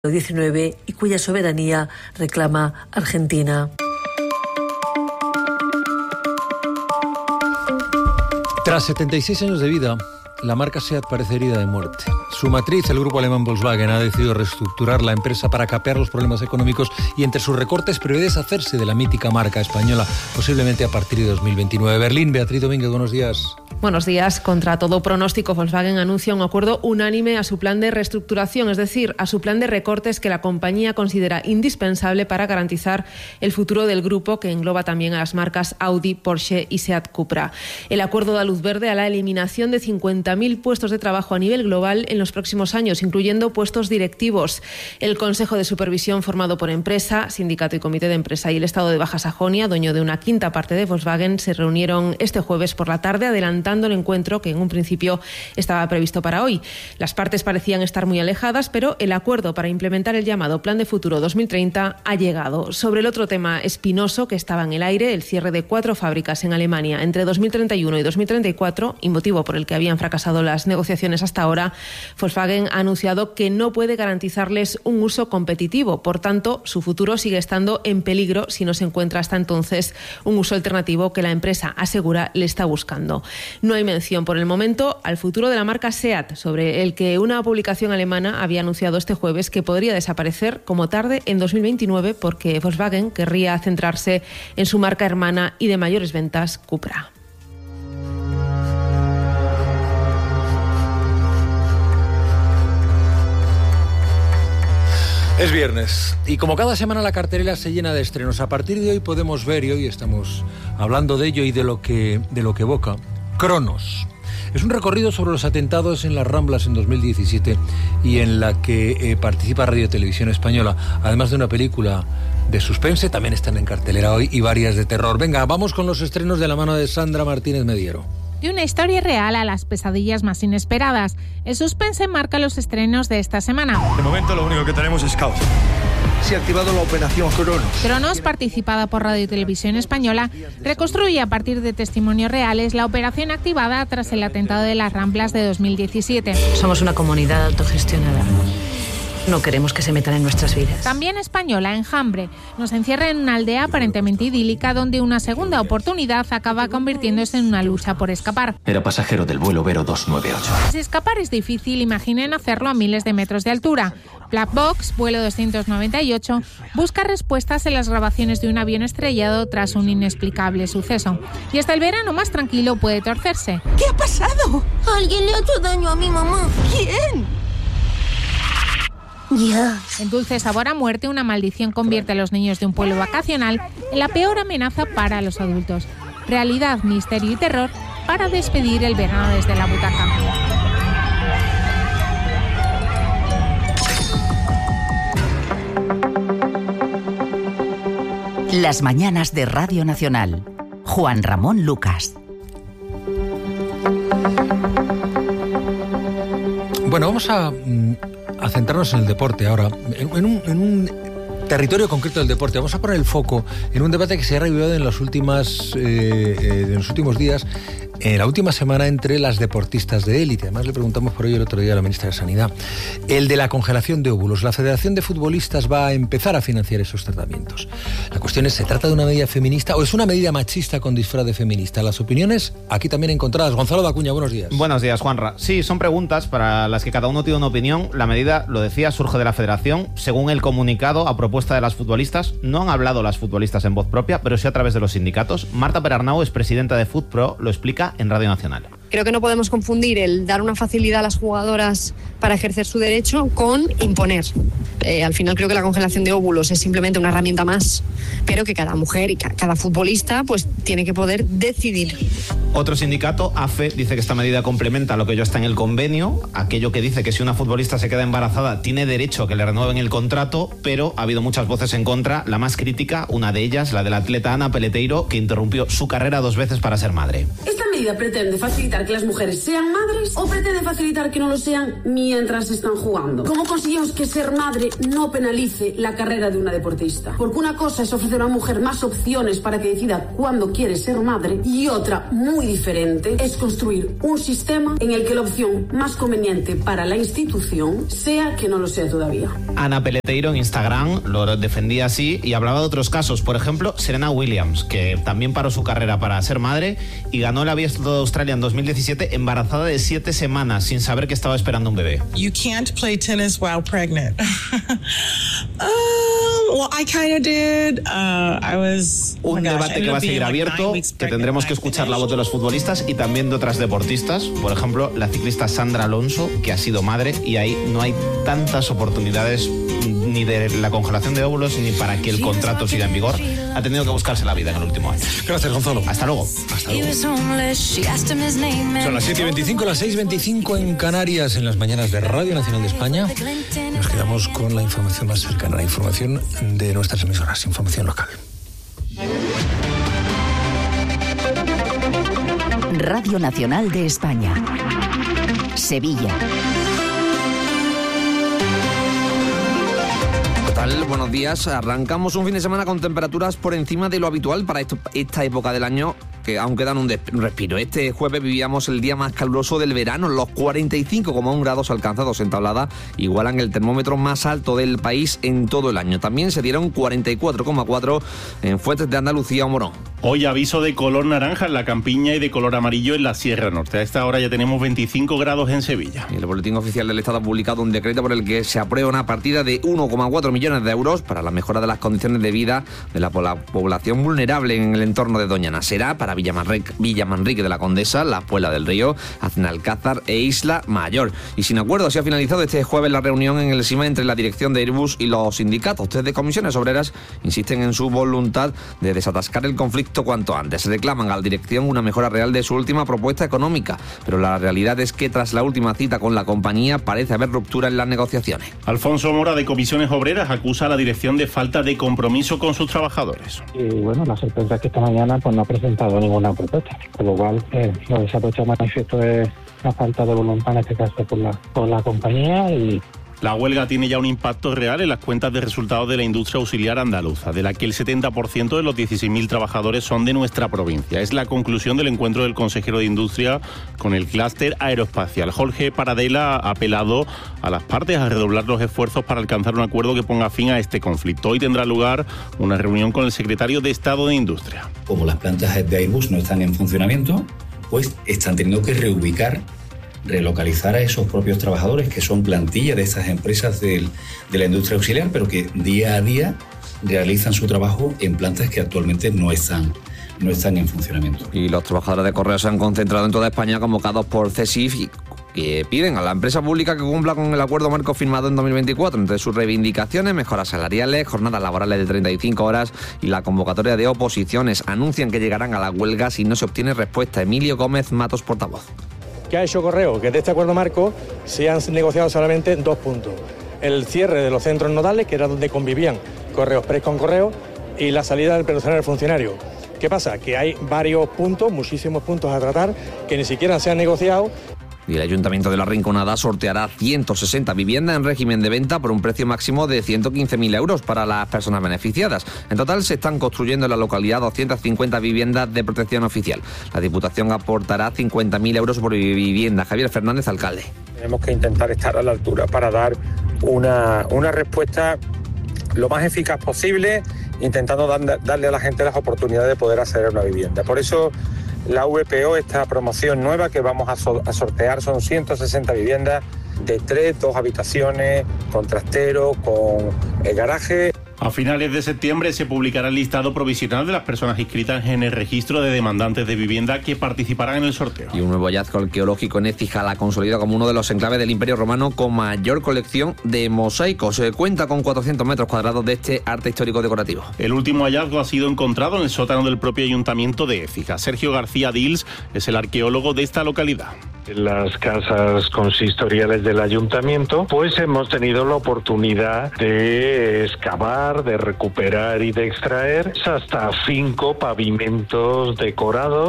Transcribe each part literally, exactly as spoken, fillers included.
diecinueve y cuya soberanía reclama Argentina. Tras setenta y seis años de vida, la marca SEAT parece herida de muerte. Su matriz, el grupo alemán Volkswagen, ha decidido reestructurar la empresa para capear los problemas económicos y entre sus recortes prevé deshacerse de la mítica marca española, posiblemente a partir de dos mil veintinueve. Berlín, Beatriz Domínguez, buenos días. Buenos días. Contra todo pronóstico, Volkswagen anuncia un acuerdo unánime a su plan de reestructuración, es decir, a su plan de recortes que la compañía considera indispensable para garantizar el futuro del grupo, que engloba también a las marcas Audi, Porsche y SEAT Cupra. El acuerdo da luz verde a la eliminación de cincuenta mil puestos de trabajo a nivel global en los próximos años, incluyendo puestos directivos. El Consejo de Supervisión, formado por empresa, sindicato y comité de empresa y el Estado de Baja Sajonia, dueño de una quinta parte de Volkswagen, se reunieron este jueves por la tarde, adelantando el encuentro que en un principio estaba previsto para hoy. Las partes parecían estar muy alejadas, pero el acuerdo para implementar el llamado Plan de Futuro dos mil treinta ha llegado. Sobre el otro tema espinoso que estaba en el aire, el cierre de cuatro fábricas en Alemania entre dos mil treinta y uno y dos mil treinta y cuatro, y motivo por el que habían fracasado las negociaciones hasta ahora, Volkswagen ha anunciado que no puede garantizarles un uso competitivo. Por tanto, su futuro sigue estando en peligro si no se encuentra hasta entonces un uso alternativo que la empresa asegura le está buscando. No hay mención por el momento al futuro de la marca SEAT, sobre el que una publicación alemana había anunciado este jueves que podría desaparecer como tarde en dos mil veintinueve porque Volkswagen querría centrarse en su marca hermana y de mayores ventas, Cupra. Es viernes y como cada semana la cartelera se llena de estrenos. A partir de hoy podemos ver, y hoy estamos hablando de ello y de lo que, de lo que evoca, Cronos. Es un recorrido sobre los atentados en las Ramblas en dos mil diecisiete y en la que eh, participa Radio Televisión Española. Además de una película de suspense, también están en cartelera hoy y varias de terror. Venga, vamos con los estrenos de la mano de Sandra Martínez Mediero. De una historia real a las pesadillas más inesperadas. El suspense marca los estrenos de esta semana. De momento lo único que tenemos es caos. Se ha activado la operación Cronos. Cronos, participada por Radio Televisión Española, reconstruye a partir de testimonios reales la operación activada tras el atentado de las Ramblas de dos mil diecisiete. Somos una comunidad autogestionada. No queremos que se metan en nuestras vidas. También española, Enjambre, nos encierra en una aldea aparentemente idílica donde una segunda oportunidad acaba convirtiéndose en una lucha por escapar. Era pasajero del vuelo Vero doscientos noventa y ocho. Si escapar es difícil, imaginen hacerlo a miles de metros de altura. Black Box, vuelo doscientos noventa y ocho, busca respuestas en las grabaciones de un avión estrellado tras un inexplicable suceso. Y hasta el verano más tranquilo puede torcerse. ¿Qué ha pasado? Alguien le ha hecho daño a mi mamá. ¿Quién? Yeah. En Dulce Sabor a Muerte, una maldición convierte a los niños de un pueblo vacacional en la peor amenaza para los adultos. Realidad, misterio y terror para despedir el verano desde la butaca. Las mañanas de Radio Nacional. Juan Ramón Lucas. Bueno, vamos a... a centrarnos en el deporte ahora, en, en, un, en un territorio concreto del deporte. Vamos a poner el foco en un debate que se ha revivido en, las últimas, eh, eh, en los últimos días, en la última semana, entre las deportistas de élite. Además, le preguntamos por ello el otro día a la ministra de Sanidad. El de la congelación de óvulos. La Federación de Futbolistas va a empezar a financiar esos tratamientos. La cuestión es, ¿se trata de una medida feminista o es una medida machista con disfraz de feminista? Las opiniones aquí también encontradas. Gonzalo Dacuña, buenos días. Buenos días, Juanra. Sí, son preguntas para las que cada uno tiene una opinión. La medida, lo decía, surge de la Federación. Según el comunicado, a propuesta de las futbolistas, no han hablado las futbolistas en voz propia, pero sí a través de los sindicatos. Marta Perarnau, es presidenta de FutPro, lo explica en Radio Nacional. Creo que no podemos confundir el dar una facilidad a las jugadoras para ejercer su derecho con imponer. Eh, al final creo que la congelación de óvulos es simplemente una herramienta más, pero que cada mujer y cada futbolista pues tiene que poder decidir. Otro sindicato, A F E, dice que esta medida complementa lo que ya está en el convenio, aquello que dice que si una futbolista se queda embarazada tiene derecho a que le renueven el contrato, pero ha habido muchas voces en contra. La más crítica, una de ellas, la del atleta Ana Peleteiro, que interrumpió su carrera dos veces para ser madre. Esta medida medida pretende facilitar que las mujeres sean madres o pretende facilitar que no lo sean mientras están jugando? ¿Cómo conseguimos que ser madre no penalice la carrera de una deportista? Porque una cosa es ofrecer a una mujer más opciones para que decida cuándo quiere ser madre y otra, muy diferente, es construir un sistema en el que la opción más conveniente para la institución sea que no lo sea todavía. Ana Peleteiro en Instagram lo defendía así y hablaba de otros casos. Por ejemplo, Serena Williams, que también paró su carrera para ser madre y ganó el Abierto de Australia en dos mil diecisiete embarazada de siete semanas sin saber que estaba esperando un bebé. You can't play tennis while pregnant. uh, well, I kind of did. Uh, I was. Un oh debate gosh, que va a seguir abierto, like que tendremos que escuchar la voz de los futbolistas y también de otras deportistas. Por ejemplo, la ciclista Sandra Alonso, que ha sido madre y ahí no hay tantas oportunidades ni de la congelación de óvulos ni para que el contrato siga en vigor. Ha tenido que buscarse la vida en el último año. Gracias, Gonzalo. Hasta luego. Hasta luego. Son las siete y veinticinco, las seis y veinticinco en Canarias, en las mañanas de Radio Nacional de España. Nos quedamos con la información más cercana, la información de nuestras emisoras, información local. Radio Nacional de España. Sevilla. ¿Qué tal? Buenos días. Arrancamos un fin de semana con temperaturas por encima de lo habitual para esto, esta época del año, que aún quedan un, un respiro. Este jueves vivíamos el día más caluroso del verano. Los cuarenta y cinco coma uno grados alcanzados en Tablada igualan el termómetro más alto del país en todo el año. También se dieron cuarenta y cuatro coma cuatro en Fuentes de Andalucía o Morón. Hoy aviso de color naranja en la Campiña y de color amarillo en la Sierra Norte. A esta hora ya tenemos veinticinco grados en Sevilla. El Boletín Oficial del Estado ha publicado un decreto por el que se aprueba una partida de uno coma cuatro millones de euros para la mejora de las condiciones de vida de la población vulnerable en el entorno de Doñana. Será para Villamanrique, Villamanrique de la Condesa, La Puebla del Río, Aznalcázar e Isla Mayor. Y sin acuerdo se ha finalizado este jueves la reunión en el SIMA entre la dirección de Airbus y los sindicatos. Desde Comisiones Obreras insisten en su voluntad de desatascar el conflicto cuanto antes. Reclaman a la dirección una mejora real de su última propuesta económica, pero la realidad es que tras la última cita con la compañía parece haber ruptura en las negociaciones. Alfonso Mora de Comisiones Obreras acusa a la dirección de falta de compromiso con sus trabajadores. Y bueno, la sorpresa es que esta mañana pues no ha presentado ninguna propuesta, con lo cual eh, lo que se ha puesto de manifiesto es la falta de voluntad en este caso por la, por la compañía. Y la huelga tiene ya un impacto real en las cuentas de resultados de la industria auxiliar andaluza, de la que el setenta por ciento de los dieciséis mil trabajadores son de nuestra provincia. Es la conclusión del encuentro del consejero de Industria con el clúster aeroespacial. Jorge Paradela ha apelado a las partes a redoblar los esfuerzos para alcanzar un acuerdo que ponga fin a este conflicto. Hoy tendrá lugar una reunión con el secretario de Estado de Industria. Como las plantas de Airbus no están en funcionamiento, pues están teniendo que reubicar, relocalizar a esos propios trabajadores que son plantilla de estas empresas del, de la industria auxiliar, pero que día a día realizan su trabajo en plantas que actualmente no están, no están en funcionamiento. Y los trabajadores de correos se han concentrado en toda España convocados por CESIF, que piden a la empresa pública que cumpla con el acuerdo marco firmado en dos mil veinticuatro. Entre sus reivindicaciones, mejoras salariales, jornadas laborales de treinta y cinco horas y la convocatoria de oposiciones. Anuncian que llegarán a la huelga si no se obtiene respuesta. Emilio Gómez Matos, portavoz. ¿Qué ha hecho Correo? Que de este acuerdo marco se han negociado solamente dos puntos. El cierre de los centros nodales, que era donde convivían Correo Express con Correo, y la salida del personal funcionario. ¿Qué pasa? Que hay varios puntos, muchísimos puntos a tratar, que ni siquiera se han negociado. Y el Ayuntamiento de La Rinconada sorteará ciento sesenta viviendas en régimen de venta por un precio máximo de ciento quince mil euros para las personas beneficiadas. En total se están construyendo en la localidad doscientas cincuenta viviendas de protección oficial. La Diputación aportará cincuenta mil euros por vivienda. Javier Fernández, alcalde. Tenemos que intentar estar a la altura para dar una, una respuesta lo más eficaz posible, intentando darle a la gente las oportunidades de poder acceder a una vivienda. Por eso la V P O, esta promoción nueva que vamos a, so- a sortear, son ciento sesenta viviendas de tres, dos habitaciones, con trastero, con el garaje. A finales de septiembre se publicará el listado provisional de las personas inscritas en el registro de demandantes de vivienda que participarán en el sorteo. Y un nuevo hallazgo arqueológico en Écija la consolida como uno de los enclaves del Imperio Romano con mayor colección de mosaicos. Se cuenta con cuatrocientos metros cuadrados de este arte histórico decorativo. El último hallazgo ha sido encontrado en el sótano del propio ayuntamiento de Écija. Sergio García Dils es el arqueólogo de esta localidad. En las casas consistoriales del ayuntamiento, pues hemos tenido la oportunidad de excavar, de recuperar y de extraer hasta cinco pavimentos decorados.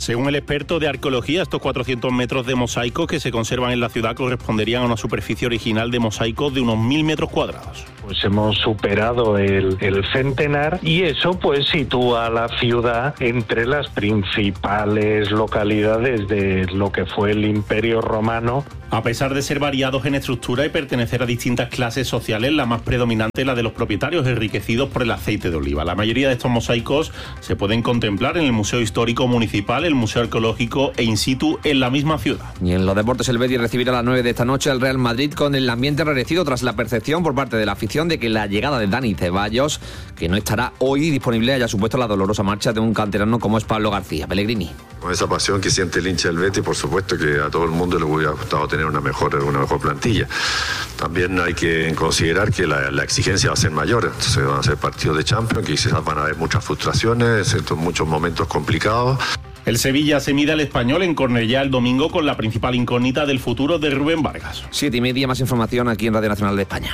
Según el experto de arqueología, estos cuatrocientos metros de mosaicos que se conservan en la ciudad corresponderían a una superficie original de mosaicos de unos mil metros cuadrados. Pues hemos superado el, el centenar y eso pues sitúa a la ciudad entre las principales localidades de lo que fue el Imperio Romano. A pesar de ser variados en estructura y pertenecer a distintas clases sociales, la más predominante es la de los propietarios enriquecidos por el aceite de oliva. La mayoría de estos mosaicos se pueden contemplar en el Museo Histórico Municipal, el Museo Arqueológico e in situ en la misma ciudad. Y en los deportes, el Betis recibirá a las nueve de esta noche al Real Madrid con el ambiente enrarecido tras la percepción por parte de la afición de que la llegada de Dani Ceballos, que no estará hoy disponible, haya supuesto la dolorosa marcha de un canterano como es Pablo García. Pellegrini. Con esa pasión que siente el hincha del Betis, por supuesto que a todo el mundo le hubiera gustado tener una mejor, una mejor plantilla. También hay que considerar que la, la exigencia va a ser mayor, entonces van a ser partidos de Champions, que quizás van a haber muchas frustraciones, muchos momentos complicados. El Sevilla se mide al Español en Cornellá el domingo con la principal incógnita del futuro de Rubén Vargas. Siete y media, más información aquí en Radio Nacional de España.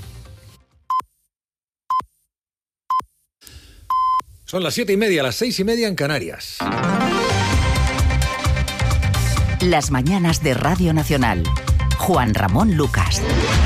Son las siete y media, las seis y media en Canarias. Las mañanas de Radio Nacional. Juan Ramón Lucas.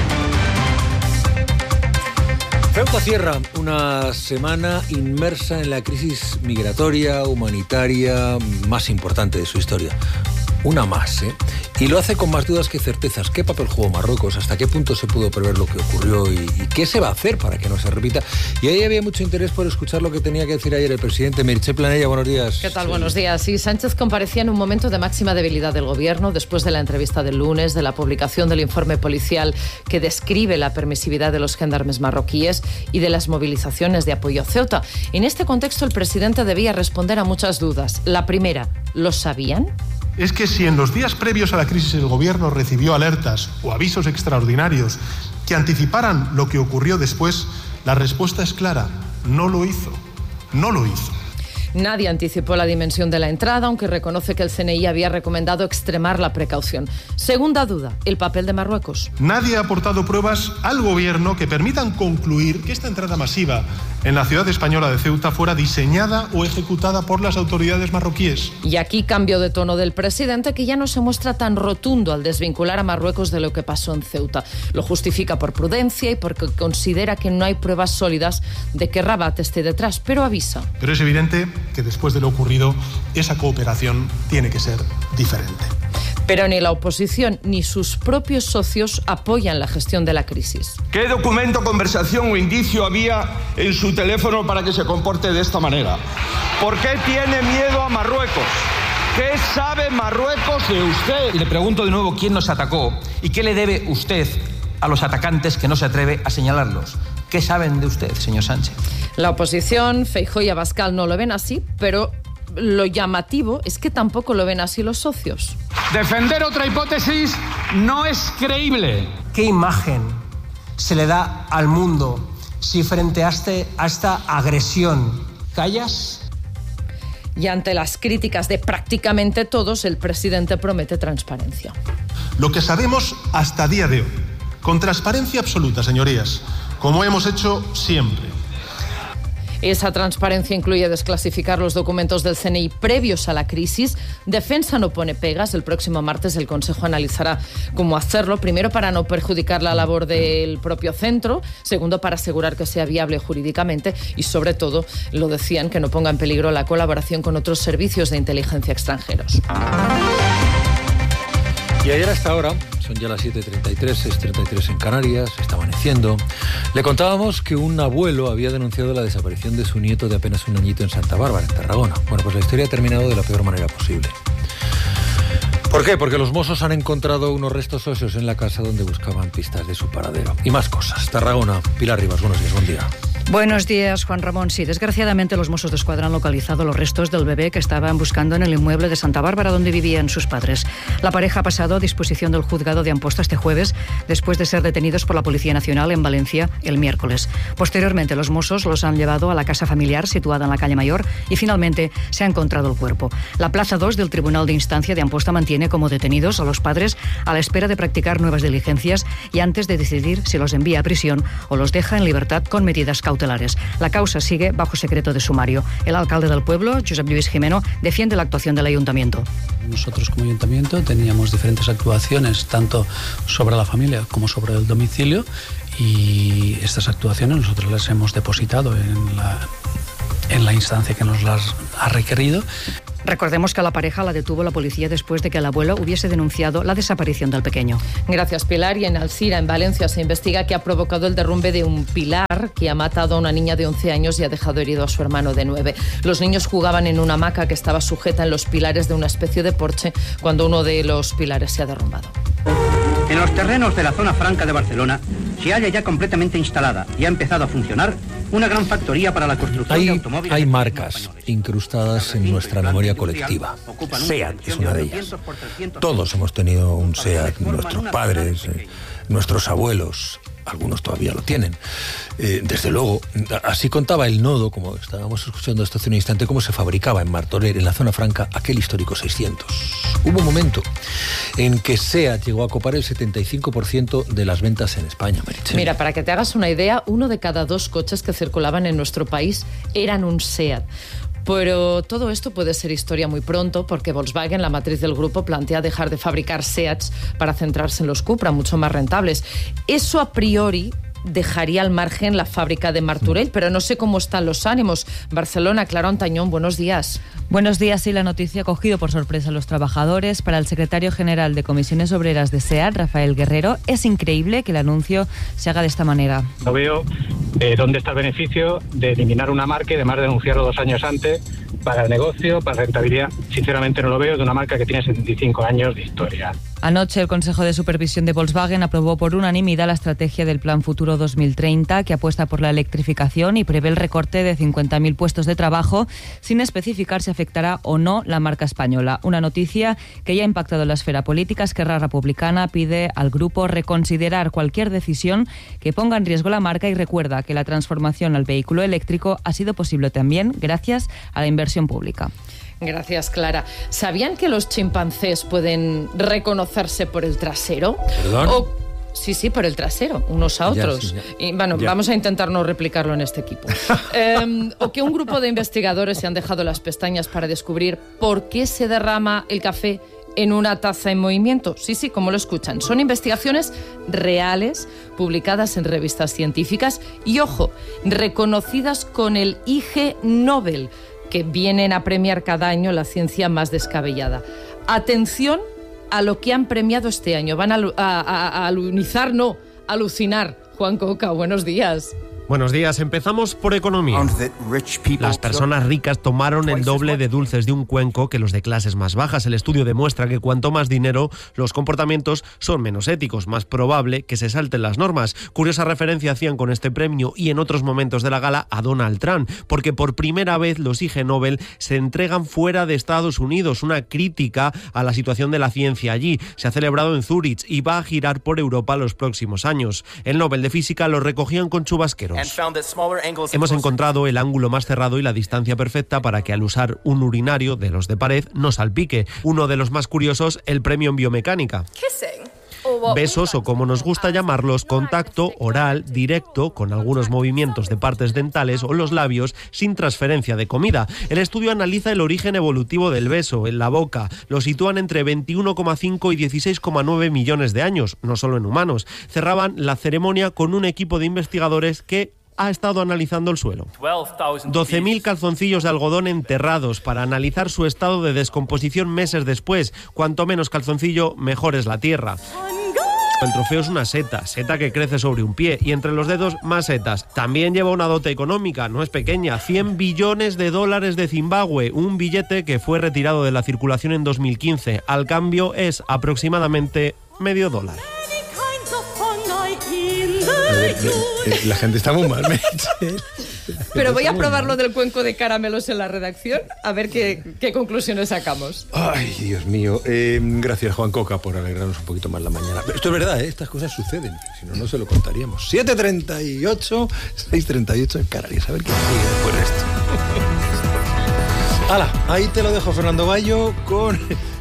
Ceuta cierra una semana inmersa en la crisis migratoria, humanitaria más importante de su historia. Una más, ¿eh? Y lo hace con más dudas que certezas. ¿Qué papel jugó Marruecos? ¿Hasta qué punto se pudo prever lo que ocurrió? ¿Y, y qué se va a hacer para que no se repita? Y ahí había mucho interés por escuchar lo que tenía que decir ayer el presidente. Meritxell Planella, buenos días. ¿Qué tal? Sí. Buenos días. Sí, Sánchez comparecía en un momento de máxima debilidad del gobierno después de la entrevista del lunes, de la publicación del informe policial que describe la permisividad de los gendarmes marroquíes y de las movilizaciones de apoyo a Ceuta. En este contexto, el presidente debía responder a muchas dudas. La primera, ¿lo sabían? Es que si en los días previos a la crisis el gobierno recibió alertas o avisos extraordinarios que anticiparan lo que ocurrió después, la respuesta es clara, no lo hizo, no lo hizo. Nadie anticipó la dimensión de la entrada, aunque reconoce que el C N I había recomendado extremar la precaución. Segunda duda, el papel de Marruecos. Nadie ha aportado pruebas al gobierno que permitan concluir que esta entrada masiva en la ciudad española de Ceuta fuera diseñada o ejecutada por las autoridades marroquíes. Y aquí cambio de tono del presidente, que ya no se muestra tan rotundo al desvincular a Marruecos de lo que pasó en Ceuta. Lo justifica por prudencia y porque considera que no hay pruebas sólidas de que Rabat esté detrás, pero avisa. Pero es evidente que después de lo ocurrido, esa cooperación tiene que ser diferente. Pero ni la oposición ni sus propios socios apoyan la gestión de la crisis. ¿Qué documento, conversación o indicio había en su teléfono para que se comporte de esta manera? ¿Por qué tiene miedo a Marruecos? ¿Qué sabe Marruecos de usted? Le pregunto de nuevo quién nos atacó y qué le debe usted a los atacantes que no se atreve a señalarlos. ¿Qué saben de usted, señor Sánchez? La oposición, Feijóo y Abascal, no lo ven así, pero lo llamativo es que tampoco lo ven así los socios. Defender otra hipótesis no es creíble. ¿Qué imagen se le da al mundo si frente a, este, a esta agresión callas? Y ante las críticas de prácticamente todos, el presidente promete transparencia. Lo que sabemos hasta día de hoy, con transparencia absoluta, señorías, como hemos hecho siempre. Esa transparencia incluye desclasificar los documentos del C N I previos a la crisis. Defensa no pone pegas. El próximo martes el Consejo analizará cómo hacerlo. Primero, para no perjudicar la labor del propio centro. Segundo, para asegurar que sea viable jurídicamente. Y sobre todo, lo decían, que no ponga en peligro la colaboración con otros servicios de inteligencia extranjeros. Y ayer hasta ahora, son ya las siete y treinta y tres, seis y treinta y tres en Canarias, está amaneciendo, le contábamos que un abuelo había denunciado la desaparición de su nieto de apenas un añito en Santa Bárbara, en Tarragona. Bueno, pues la historia ha terminado de la peor manera posible. ¿Por qué? Porque los Mossos han encontrado unos restos óseos en la casa donde buscaban pistas de su paradero. Y más cosas. Tarragona, Pilar Rivas, buenos días, buen día. Buenos días, Juan Ramón. Sí, desgraciadamente los Mossos d'Esquadra han localizado los restos del bebé que estaban buscando en el inmueble de Santa Bárbara, donde vivían sus padres. La pareja ha pasado a disposición del juzgado de Amposta este jueves, después de ser detenidos por la Policía Nacional en Valencia el miércoles. Posteriormente, los Mossos los han llevado a la casa familiar situada en la calle Mayor y finalmente se ha encontrado el cuerpo. La plaza dos del Tribunal de Instancia de Amposta mantiene como detenidos a los padres a la espera de practicar nuevas diligencias y antes de decidir si los envía a prisión o los deja en libertad con medidas cautelares. cautelares. La causa sigue bajo secreto de sumario. El alcalde del pueblo, Josep Lluís Jimeno, defiende la actuación del ayuntamiento. Nosotros como ayuntamiento teníamos diferentes actuaciones, tanto sobre la familia como sobre el domicilio, y estas actuaciones nosotros las hemos depositado en la, en la instancia que nos las ha requerido. Recordemos que a la pareja la detuvo la policía después de que el abuelo hubiese denunciado la desaparición del pequeño. Gracias, Pilar. Y en Alcira, en Valencia, se investiga qué ha provocado el derrumbe de un pilar que ha matado a una niña de once años y ha dejado herido a su hermano de nueve. Los niños jugaban en una hamaca que estaba sujeta en los pilares de una especie de porche cuando uno de los pilares se ha derrumbado. En los terrenos de la zona franca de Barcelona se halla ya completamente instalada y ha empezado a funcionar una gran factoría para la construcción hay, de automóviles. Hay marcas incrustadas en nuestra memoria colectiva. SEAT es una de ellas. Todos hemos tenido un SEAT, nuestros padres, eh, nuestros abuelos, algunos todavía lo tienen. Eh, desde luego, así contaba el Nodo, como estábamos escuchando esto hace un instante, cómo se fabricaba en Martorell, en la zona franca, aquel histórico seiscientos. Hubo un momento en que SEAT llegó a copar el setenta y cinco por ciento de las ventas en España, Meritxell. Mira, para que te hagas una idea, uno de cada dos coches que circulaban en nuestro país eran un SEAT. Pero todo esto puede ser historia muy pronto porque Volkswagen, la matriz del grupo, plantea dejar de fabricar SEATs para centrarse en los Cupra, mucho más rentables. Eso a priori dejaría al margen la fábrica de Martorell, pero no sé cómo están los ánimos. Barcelona, Clara Ontañón, buenos días. Buenos días. Sí, la noticia ha cogido por sorpresa a los trabajadores. Para el secretario general de Comisiones Obreras de SEAT, Rafael Guerrero, es increíble que el anuncio se haga de esta manera. No veo eh, dónde está el beneficio de eliminar una marca y además denunciarlo dos años antes para el negocio, para rentabilidad. Sinceramente no lo veo de una marca que tiene setenta y cinco años de historia. Anoche el Consejo de Supervisión de Volkswagen aprobó por unanimidad la estrategia del Plan Futuro dos mil treinta, que apuesta por la electrificación y prevé el recorte de cincuenta mil puestos de trabajo, sin especificar si afectará o no la marca española. Una noticia que ya ha impactado en la esfera política. Esquerra Republicana pide al grupo reconsiderar cualquier decisión que ponga en riesgo la marca y recuerda que la transformación al vehículo eléctrico ha sido posible también gracias a la inversión pública. Gracias, Clara. ¿Sabían que los chimpancés pueden reconocerse por el trasero? ¿Perdón? O, sí, sí, por el trasero, unos a otros. Ya, sí, ya. Y bueno, Ya. vamos a intentar no replicarlo en este equipo. eh, o que un grupo de investigadores se han dejado las pestañas para descubrir por qué se derrama el café en una taza en movimiento. Sí, sí, como lo escuchan. Son investigaciones reales, publicadas en revistas científicas y, ojo, reconocidas con el Ig Nobel, que vienen a premiar cada año la ciencia más descabellada. Atención a lo que han premiado este año. Van a, a, a, a alunizar, no, alucinar. Juan Coca, buenos días. Buenos días. Empezamos por economía. Las personas ricas tomaron el doble de dulces de un cuenco que los de clases más bajas. El estudio demuestra que cuanto más dinero, los comportamientos son menos éticos, más probable que se salten las normas. Curiosa referencia hacían con este premio y en otros momentos de la gala a Donald Trump, porque por primera vez los Ig Nobel se entregan fuera de Estados Unidos, una crítica a la situación de la ciencia allí. Se ha celebrado en Zúrich y va a girar por Europa los próximos años. El Nobel de Física lo recogían con chubasqueros. Hemos encontrado el ángulo más cerrado y la distancia perfecta para que al usar un urinario de los de pared no salpique. Uno de los más curiosos, el premio en biomecánica. Besos, o como nos gusta llamarlos, contacto oral directo con algunos movimientos de partes dentales o los labios sin transferencia de comida. El estudio analiza el origen evolutivo del beso en la boca. Lo sitúan entre veintiuno coma cinco y dieciséis coma nueve millones de años, no solo en humanos. Cerraban la ceremonia con un equipo de investigadores que ha estado analizando el suelo. doce mil calzoncillos de algodón enterrados para analizar su estado de descomposición meses después. Cuanto menos calzoncillo, mejor es la tierra. El trofeo es una seta, seta que crece sobre un pie, y entre los dedos más setas. También lleva una dote económica, no es pequeña, cien billones de dólares de Zimbabue, un billete que fue retirado de la circulación en dos mil quince. Al cambio es aproximadamente medio dólar. La gente está muy mal, ¿me? Pero voy a probar lo del cuenco de caramelos en la redacción, a ver qué, qué conclusiones sacamos. Ay, Dios mío. Eh, gracias, Juan Coca, por alegrarnos un poquito más la mañana. Pero esto es verdad, ¿eh? Estas cosas suceden. Si no, no se lo contaríamos. siete treinta y ocho, seis treinta y ocho en Canarias. A ver quién sigue después de esto. ¡Hala! Ahí te lo dejo, Fernando Bayo, con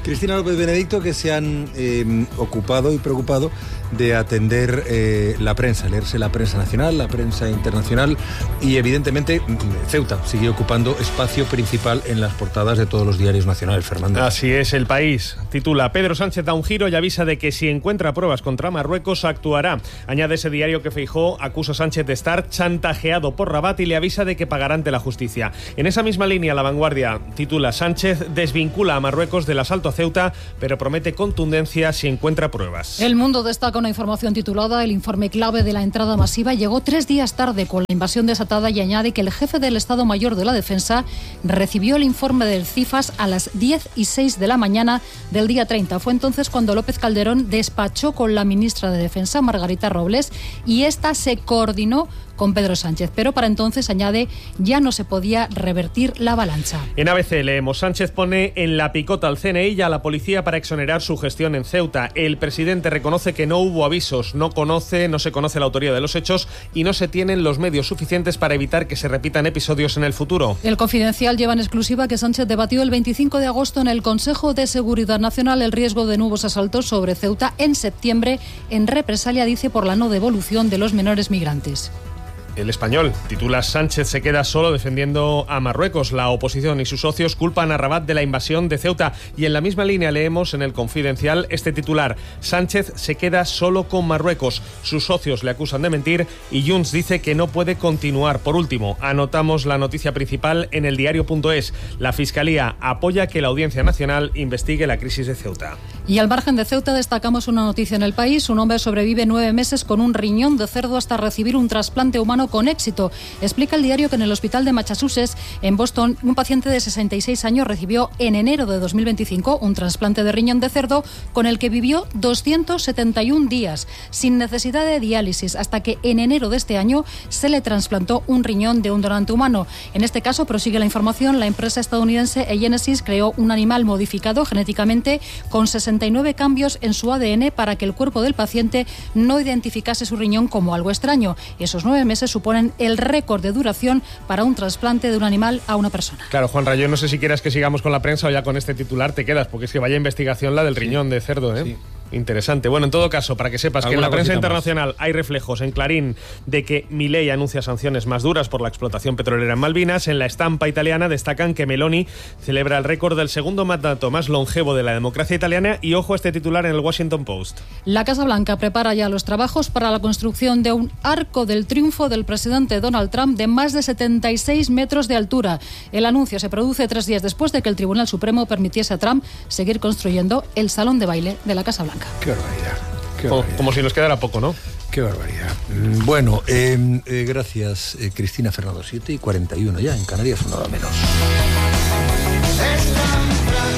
Cristina López Benedicto, que se han eh, ocupado y preocupado de atender eh, la prensa, leerse la prensa nacional, la prensa internacional y evidentemente Ceuta sigue ocupando espacio principal en las portadas de todos los diarios nacionales. Fernando. Así es, El País titula: Pedro Sánchez da un giro y avisa de que si encuentra pruebas contra Marruecos actuará. Añade ese diario que Feijóo acusa a Sánchez de estar chantajeado por Rabat y le avisa de que pagará ante la justicia. En esa misma línea, La Vanguardia titula: Sánchez desvincula a Marruecos del asalto a Ceuta, pero promete contundencia si encuentra pruebas. El Mundo destaca una información titulada: El informe clave de la entrada masiva llegó tres días tarde con la invasión desatada, y añade que el jefe del Estado Mayor de la Defensa recibió el informe del CIFAS a las diez y seis de la mañana del día treinta. Fue entonces cuando López Calderón despachó con la ministra de Defensa, Margarita Robles, y esta se coordinó con Pedro Sánchez, pero para entonces, añade, ya no se podía revertir la avalancha. En A B C leemos: Sánchez pone en la picota al C N I y a la policía para exonerar su gestión en Ceuta. El presidente reconoce que no hubo avisos, no conoce, no se conoce la autoría de los hechos y no se tienen los medios suficientes para evitar que se repitan episodios en el futuro. El Confidencial lleva en exclusiva que Sánchez debatió el veinticinco de agosto en el Consejo de Seguridad Nacional el riesgo de nuevos asaltos sobre Ceuta en septiembre, en represalia, dice, por la no devolución de los menores migrantes. El Español titula: Sánchez se queda solo defendiendo a Marruecos. La oposición y sus socios culpan a Rabat de la invasión de Ceuta. Y en la misma línea leemos en el Confidencial este titular: Sánchez se queda solo con Marruecos. Sus socios le acusan de mentir y Junts dice que no puede continuar. Por último, anotamos la noticia principal en el diario punto es. La Fiscalía apoya que la Audiencia Nacional investigue la crisis de Ceuta. Y al margen de Ceuta destacamos una noticia en El País: un hombre sobrevive nueve meses con un riñón de cerdo hasta recibir un trasplante humano con éxito. Explica el diario que en el hospital de Massachusetts, en Boston, un paciente de sesenta y seis años recibió en enero de dos mil veinticinco un trasplante de riñón de cerdo con el que vivió doscientos setenta y un días, sin necesidad de diálisis, hasta que en enero de este año se le trasplantó un riñón de un donante humano. En este caso, prosigue la información, la empresa estadounidense eGenesis creó un animal modificado genéticamente con sesenta y nueve cambios en su A D N para que el cuerpo del paciente no identificase su riñón como algo extraño. Esos nueve meses suponen el récord de duración para un trasplante de un animal a una persona. Claro, Juan Rayo, no sé si quieras que sigamos con la prensa o ya con este titular te quedas, porque es que vaya investigación la del sí. riñón de cerdo, ¿eh? Sí. Interesante. Bueno, en todo caso, para que sepas que en la prensa internacional más. Hay reflejos en Clarín de que Milei anuncia sanciones más duras por la explotación petrolera en Malvinas. En la estampa italiana destacan que Meloni celebra el récord del segundo mandato más longevo de la democracia italiana y ojo a este titular en el Washington Post. La Casa Blanca prepara ya los trabajos para la construcción de un arco del triunfo del presidente Donald Trump de más de setenta y seis metros de altura. El anuncio se produce tres días después de que el Tribunal Supremo permitiese a Trump seguir construyendo el salón de baile de la Casa Blanca. Qué barbaridad. Qué como, barbaridad. como si nos quedara poco, ¿no? Qué barbaridad. Bueno, eh, eh, gracias, eh, Cristina Fernando. siete y cuarenta y uno ya, en Canarias, una hora menos. Es tan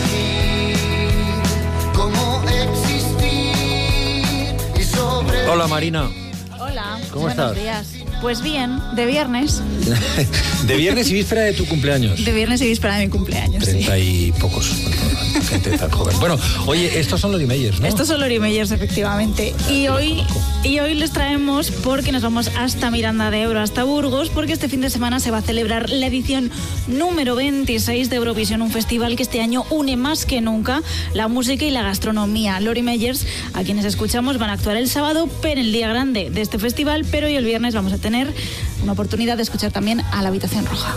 frágil como existir y sobre... Hola, Marina. Hola. ¿Cómo buenos estás? días. Pues bien, de viernes. De viernes y víspera de tu cumpleaños. De viernes y víspera de mi cumpleaños, Treinta sí. y pocos. Gente tan joven. Bueno, oye, estos son los Meyers, ¿no? Estos son los Meyers, efectivamente. Y hoy, y hoy les traemos porque nos vamos hasta Miranda de Ebro, hasta Burgos, porque este fin de semana se va a celebrar la edición número veintiséis de Eurovisión, un festival que este año une más que nunca la música y la gastronomía. Lori Meyers, a quienes escuchamos, van a actuar el sábado, pero el día grande de este festival, pero hoy el viernes vamos a tener tener una oportunidad de escuchar también a la Habitación Roja.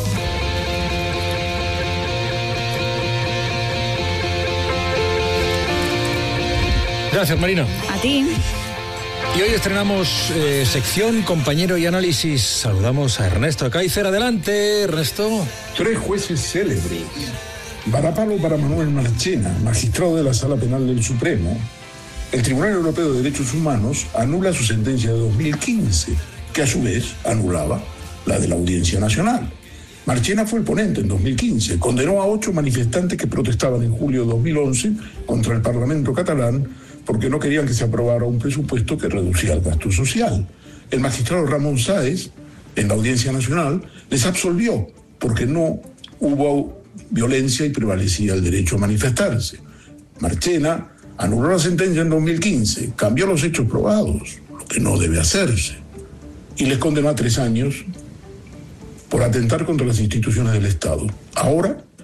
Gracias, Marina. A ti. Y hoy estrenamos eh, sección, compañero y análisis. Saludamos a Ernesto Cáicer. Adelante, Ernesto. Tres jueces célebres. Varapalo para Manuel Marchena, magistrado de la Sala Penal del Supremo. El Tribunal Europeo de Derechos Humanos anula su sentencia de dos mil quince, que a su vez anulaba la de la Audiencia Nacional. Marchena fue el ponente en dos mil quince, condenó a ocho manifestantes que protestaban en julio de dos mil once contra el Parlamento catalán porque no querían que se aprobara un presupuesto que reducía el gasto social. El magistrado Ramón Sáez, en la Audiencia Nacional, les absolvió porque no hubo violencia y prevalecía el derecho a manifestarse. Marchena anuló la sentencia en dos mil quince, cambió los hechos probados, lo que no debe hacerse, y les condenó a tres años por atentar contra las instituciones del Estado. Ahora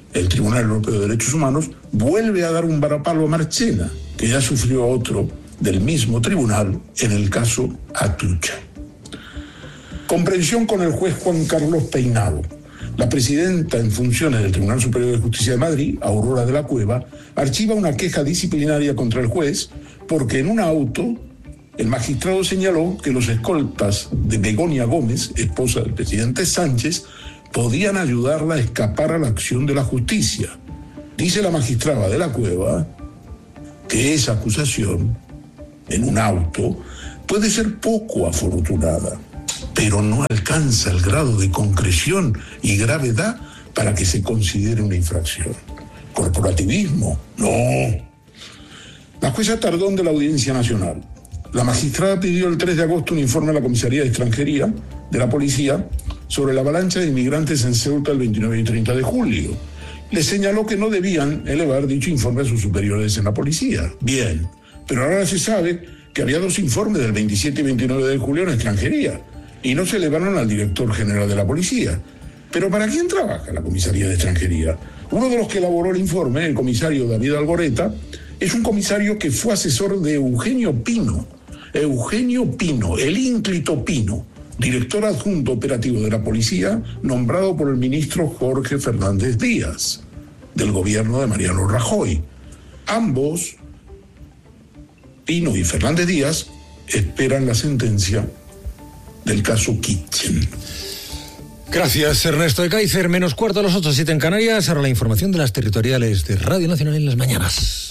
el Tribunal Europeo de Derechos Humanos vuelve a dar un varapalo a Marchena, que ya sufrió otro del mismo tribunal en el caso Atutxa. Comprensión con el juez Juan Carlos Peinado. La presidenta en funciones del Tribunal Superior de Justicia de Madrid, Aurora de la Cueva, archiva una queja disciplinaria contra el juez porque en un auto el magistrado señaló que los escoltas de Begoña Gómez, esposa del presidente Sánchez, podían ayudarla a escapar a la acción de la justicia. Dice la magistrada de la Cueva que esa acusación en un auto puede ser poco afortunada, pero no alcanza el grado de concreción y gravedad para que se considere una infracción. ¿Corporativismo? No. La jueza Tardón de la Audiencia Nacional. La magistrada pidió el tres de agosto un informe a la Comisaría de Extranjería de la Policía sobre la avalancha de inmigrantes en Ceuta el veintinueve y treinta de julio. Le señaló que no debían elevar dicho informe a sus superiores en la policía. Bien, pero ahora se sabe que había dos informes del veintisiete y veintinueve de julio en Extranjería y no se elevaron al director general de la policía. ¿Pero para quién trabaja la Comisaría de Extranjería? Uno de los que elaboró el informe, el comisario David Algoreta, es un comisario que fue asesor de Eugenio Pino. Eugenio Pino, el ínclito Pino, director adjunto operativo de la policía, nombrado por el ministro Jorge Fernández Díaz, del gobierno de Mariano Rajoy. Ambos, Pino y Fernández Díaz, esperan la sentencia del caso Kitchen. Gracias, Ernesto de Kaiser. Menos cuarto a las ocho, siete en Canarias. Ahora la información de las territoriales de Radio Nacional en las mañanas.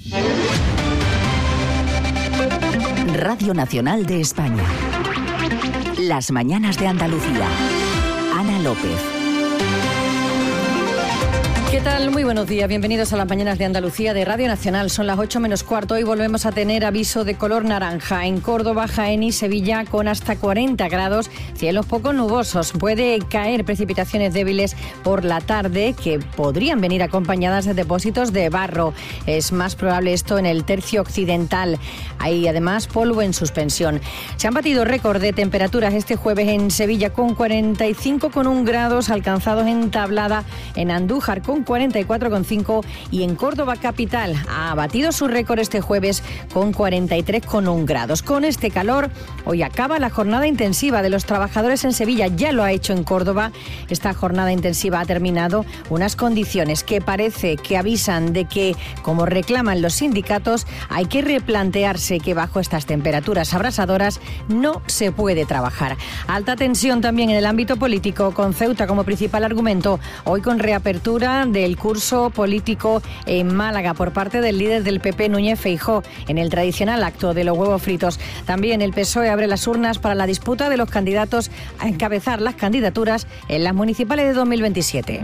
Radio Nacional de España. Las mañanas de Andalucía. Ana López. ¿Qué tal? Muy buenos días. Bienvenidos a las mañanas de Andalucía de Radio Nacional. Son las ocho menos cuarto. Hoy volvemos a tener aviso de color naranja en Córdoba, Jaén y Sevilla con hasta cuarenta grados. Cielos poco nubosos. Puede caer precipitaciones débiles por la tarde que podrían venir acompañadas de depósitos de barro. Es más probable esto en el tercio occidental. Hay además polvo en suspensión. Se han batido récord de temperaturas este jueves en Sevilla con cuarenta y cinco coma uno grados alcanzados en Tablada, en Andújar con cuarenta y cuatro coma cinco y en Córdoba capital ha batido su récord este jueves con cuarenta y tres coma uno grados. Con este calor, hoy acaba la jornada intensiva de los trabajadores en Sevilla. Ya lo ha hecho en Córdoba. Esta jornada intensiva ha terminado. Unas condiciones que parece que avisan de que, como reclaman los sindicatos, hay que replantearse que bajo estas temperaturas abrasadoras no se puede trabajar. Alta tensión también en el ámbito político, con Ceuta como principal argumento. Hoy con reapertura del curso político en Málaga por parte del líder del P P, Núñez Feijóo, en el tradicional acto de los huevos fritos. También el P S O E abre las urnas para la disputa de los candidatos a encabezar las candidaturas en las municipales de dos mil veintisiete.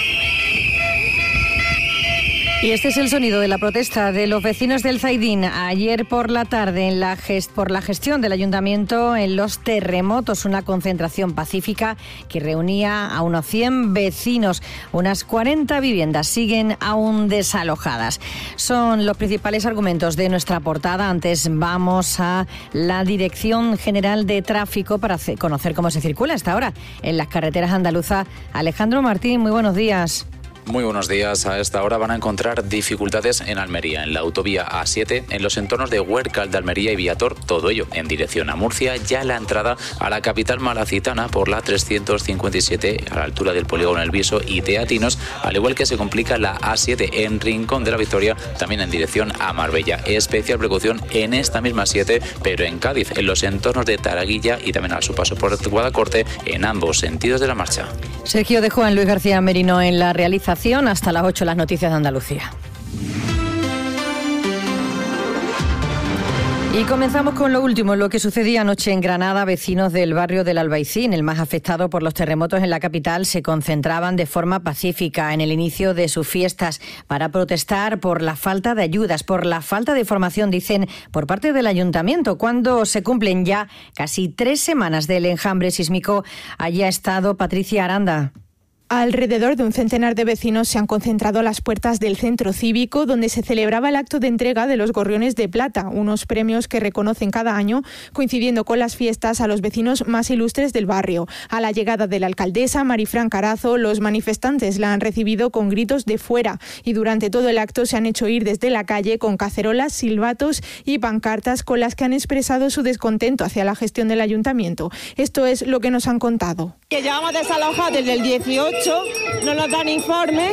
Y este es el sonido de la protesta de los vecinos del Zaidín ayer por la tarde en la gest- por la gestión del ayuntamiento en los terremotos, una concentración pacífica que reunía a unos cien vecinos. Unas cuarenta viviendas siguen aún desalojadas. Son los principales argumentos de nuestra portada. Antes vamos a la Dirección General de Tráfico para conocer cómo se circula hasta ahora en las carreteras andaluzas. Alejandro Martín, muy buenos días. Muy buenos días. A esta hora van a encontrar dificultades en Almería, en la autovía A siete, en los entornos de Huércal de Almería y Viator, todo ello en dirección a Murcia, ya la entrada a la capital malacitana por la trescientos cincuenta y siete a la altura del polígono El Viso y Teatinos, al igual que se complica la A siete en Rincón de la Victoria, también en dirección a Marbella. Especial precaución en esta misma A siete, pero en Cádiz, en los entornos de Taraguilla y también a su paso por Guadacorte, en ambos sentidos de la marcha. Sergio de Juan, Luis García Merino en la realización. Hasta las ocho las noticias de Andalucía. Y comenzamos con lo último, lo que sucedía anoche en Granada. Vecinos del barrio del Albaicín, el más afectado por los terremotos en la capital, se concentraban de forma pacífica en el inicio de sus fiestas para protestar por la falta de ayudas, por la falta de formación, dicen, por parte del ayuntamiento. Cuando se cumplen ya casi tres semanas del enjambre sísmico, allí ha estado Patricia Aranda. Alrededor de un centenar de vecinos se han concentrado a las puertas del centro cívico donde se celebraba el acto de entrega de los Gorriones de Plata, unos premios que reconocen cada año, coincidiendo con las fiestas, a los vecinos más ilustres del barrio. A la llegada de la alcaldesa, Marifran Carazo, los manifestantes la han recibido con gritos de fuera y durante todo el acto se han hecho ir desde la calle con cacerolas, silbatos y pancartas con las que han expresado su descontento hacia la gestión del ayuntamiento. Esto es lo que nos han contado. Que llevamos desalojados desde el dieciocho. No nos dan informes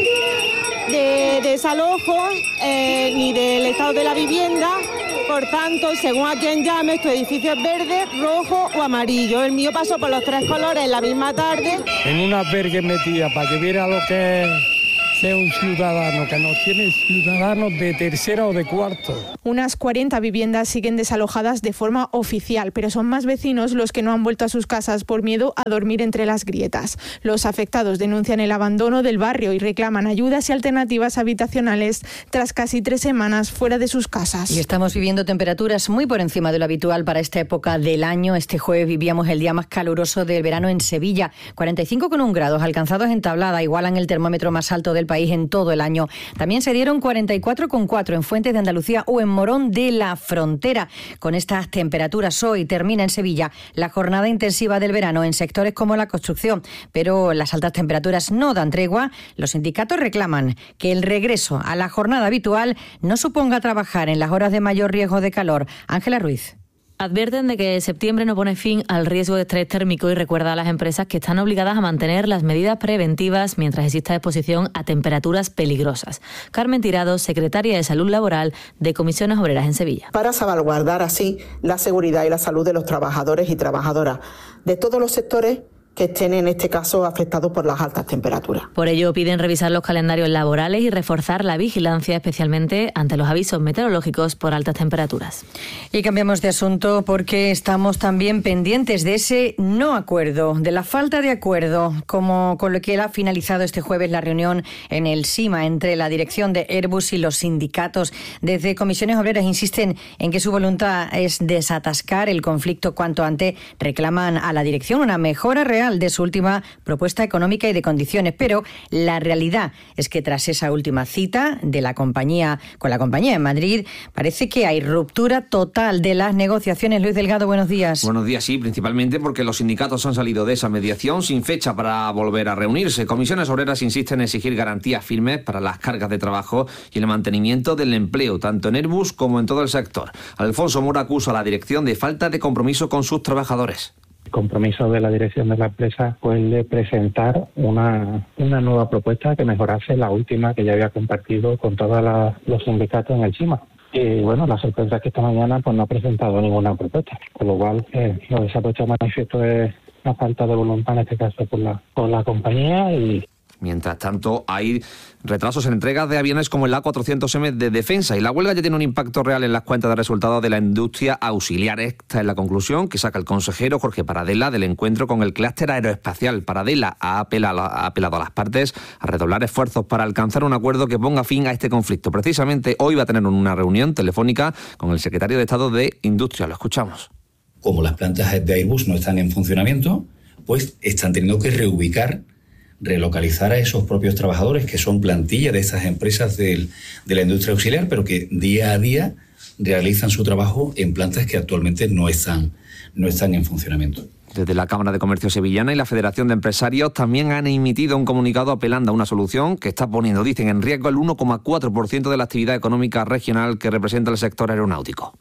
de, de desalojo eh, ni del estado de la vivienda. Por tanto, según a quien llame, tu edificio es verde, rojo o amarillo. El mío pasó por los tres colores en la misma tarde. En una albergue metida para que viera lo que es ser un ciudadano, que no tiene ciudadanos de tercera o de cuarto. Unas cuarenta viviendas siguen desalojadas de forma oficial, pero son más vecinos los que no han vuelto a sus casas por miedo a dormir entre las grietas. Los afectados denuncian el abandono del barrio y reclaman ayudas y alternativas habitacionales tras casi tres semanas fuera de sus casas. Y estamos viviendo temperaturas muy por encima de lo habitual para esta época del año. Este jueves vivíamos el día más caluroso del verano en Sevilla. cuarenta y cinco coma uno grados alcanzados en Tablada, igualan el termómetro más alto del país en todo el año. También se dieron cuarenta y cuatro coma cuatro en Fuentes de Andalucía o en Morón de la Frontera. Con estas temperaturas hoy termina en Sevilla la jornada intensiva del verano en sectores como la construcción, pero las altas temperaturas no dan tregua. Los sindicatos reclaman que el regreso a la jornada habitual no suponga trabajar en las horas de mayor riesgo de calor. Ángela Ruiz. Advierten de que septiembre no pone fin al riesgo de estrés térmico y recuerda a las empresas que están obligadas a mantener las medidas preventivas mientras exista exposición a temperaturas peligrosas. Carmen Tirado, secretaria de Salud Laboral de Comisiones Obreras en Sevilla. Para salvaguardar así la seguridad y la salud de los trabajadores y trabajadoras de todos los sectores que estén en este caso afectados por las altas temperaturas. Por ello piden revisar los calendarios laborales y reforzar la vigilancia, especialmente ante los avisos meteorológicos por altas temperaturas. Y cambiamos de asunto porque estamos también pendientes de ese no acuerdo, de la falta de acuerdo, como con lo que ha finalizado este jueves la reunión en el SIMA entre la dirección de Airbus y los sindicatos. Desde Comisiones Obreras insisten en que su voluntad es desatascar el conflicto cuanto antes. Reclaman a la dirección una mejora real de su última propuesta económica y de condiciones, pero la realidad es que tras esa última cita de la compañía con la compañía en Madrid, parece que hay ruptura total de las negociaciones. Luis Delgado, buenos días. Buenos días, sí, principalmente porque los sindicatos han salido de esa mediación sin fecha para volver a reunirse. Comisiones Obreras insisten en exigir garantías firmes para las cargas de trabajo y el mantenimiento del empleo, tanto en Airbus como en todo el sector. Alfonso Mora acusa a la dirección de falta de compromiso con sus trabajadores. Compromiso de la dirección de la empresa fue el de presentar una, una nueva propuesta que mejorase la última que ya había compartido con todos los sindicatos en el SIMA. Y bueno, la sorpresa es que esta mañana pues no ha presentado ninguna propuesta, con lo cual eh, lo que se ha puesto a manifiesto es una falta de voluntad en este caso por la, por la compañía. Y mientras tanto, hay retrasos en entregas de aviones como el A cuatrocientos eme de defensa y la huelga ya tiene un impacto real en las cuentas de resultados de la industria auxiliar. Esta es la conclusión que saca el consejero Jorge Paradela del encuentro con el clúster aeroespacial. Paradela ha apelado, ha apelado a las partes a redoblar esfuerzos para alcanzar un acuerdo que ponga fin a este conflicto. Precisamente hoy va a tener una reunión telefónica con el secretario de Estado de Industria. Lo escuchamos. Como las plantas de Airbus no están en funcionamiento, pues están teniendo que reubicar, relocalizar a esos propios trabajadores que son plantilla de estas empresas del, de la industria auxiliar, pero que día a día realizan su trabajo en plantas que actualmente no están, no están en funcionamiento. Desde la Cámara de Comercio Sevillana y la Federación de Empresarios también han emitido un comunicado apelando a una solución que está poniendo, dicen, en riesgo el uno coma cuatro por ciento de la actividad económica regional que representa el sector aeronáutico.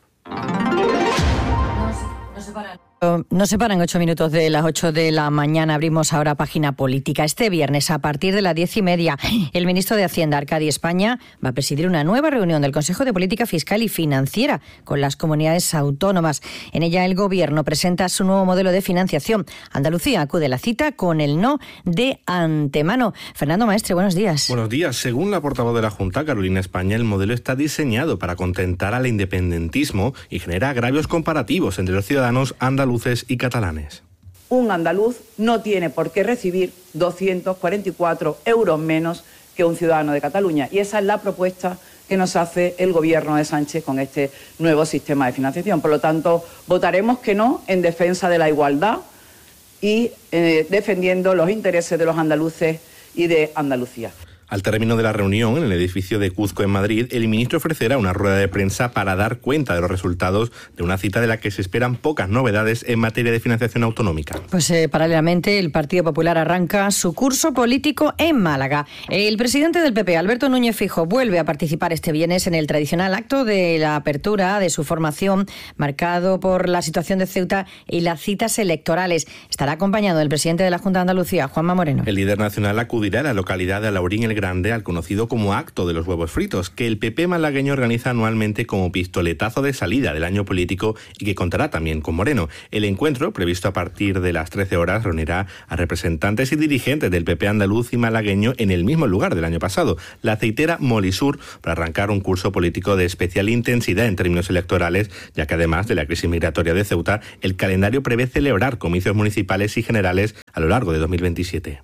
Nos separan ocho minutos de las ocho de la mañana. Abrimos ahora página política. Este viernes, a partir de las diez y media, el ministro de Hacienda, Arcadi España, va a presidir una nueva reunión del Consejo de Política Fiscal y Financiera con las comunidades autónomas. En ella, el Gobierno presenta su nuevo modelo de financiación. Andalucía acude a la cita con el no de antemano. Fernando Maestre, buenos días. Buenos días. Según la portavoz de la Junta, Carolina España, el modelo está diseñado para contentar al independentismo y genera agravios comparativos entre los ciudadanos andaluces y catalanes. Un andaluz no tiene por qué recibir doscientos cuarenta y cuatro euros menos que un ciudadano de Cataluña. Y esa es la propuesta que nos hace el Gobierno de Sánchez con este nuevo sistema de financiación. Por lo tanto, votaremos que no en defensa de la igualdad y eh, defendiendo los intereses de los andaluces y de Andalucía. Al término de la reunión en el edificio de Cuzco en Madrid, el ministro ofrecerá una rueda de prensa para dar cuenta de los resultados de una cita de la que se esperan pocas novedades en materia de financiación autonómica. Pues eh, paralelamente el Partido Popular arranca su curso político en Málaga. El presidente del P P, Alberto Núñez Feijóo, vuelve a participar este viernes en el tradicional acto de la apertura de su formación, marcado por la situación de Ceuta y las citas electorales. Estará acompañado del presidente de la Junta de Andalucía, Juanma Moreno. El líder nacional acudirá a la localidad de Alaurín el Grande al conocido como Acto de los Huevos Fritos, que el P P malagueño organiza anualmente como pistoletazo de salida del año político y que contará también con Moreno. El encuentro, previsto a partir de las trece horas, reunirá a representantes y dirigentes del P P andaluz y malagueño en el mismo lugar del año pasado, la aceitera Molisur, para arrancar un curso político de especial intensidad en términos electorales, ya que además de la crisis migratoria de Ceuta, el calendario prevé celebrar comicios municipales y generales a lo largo de dos mil veintisiete.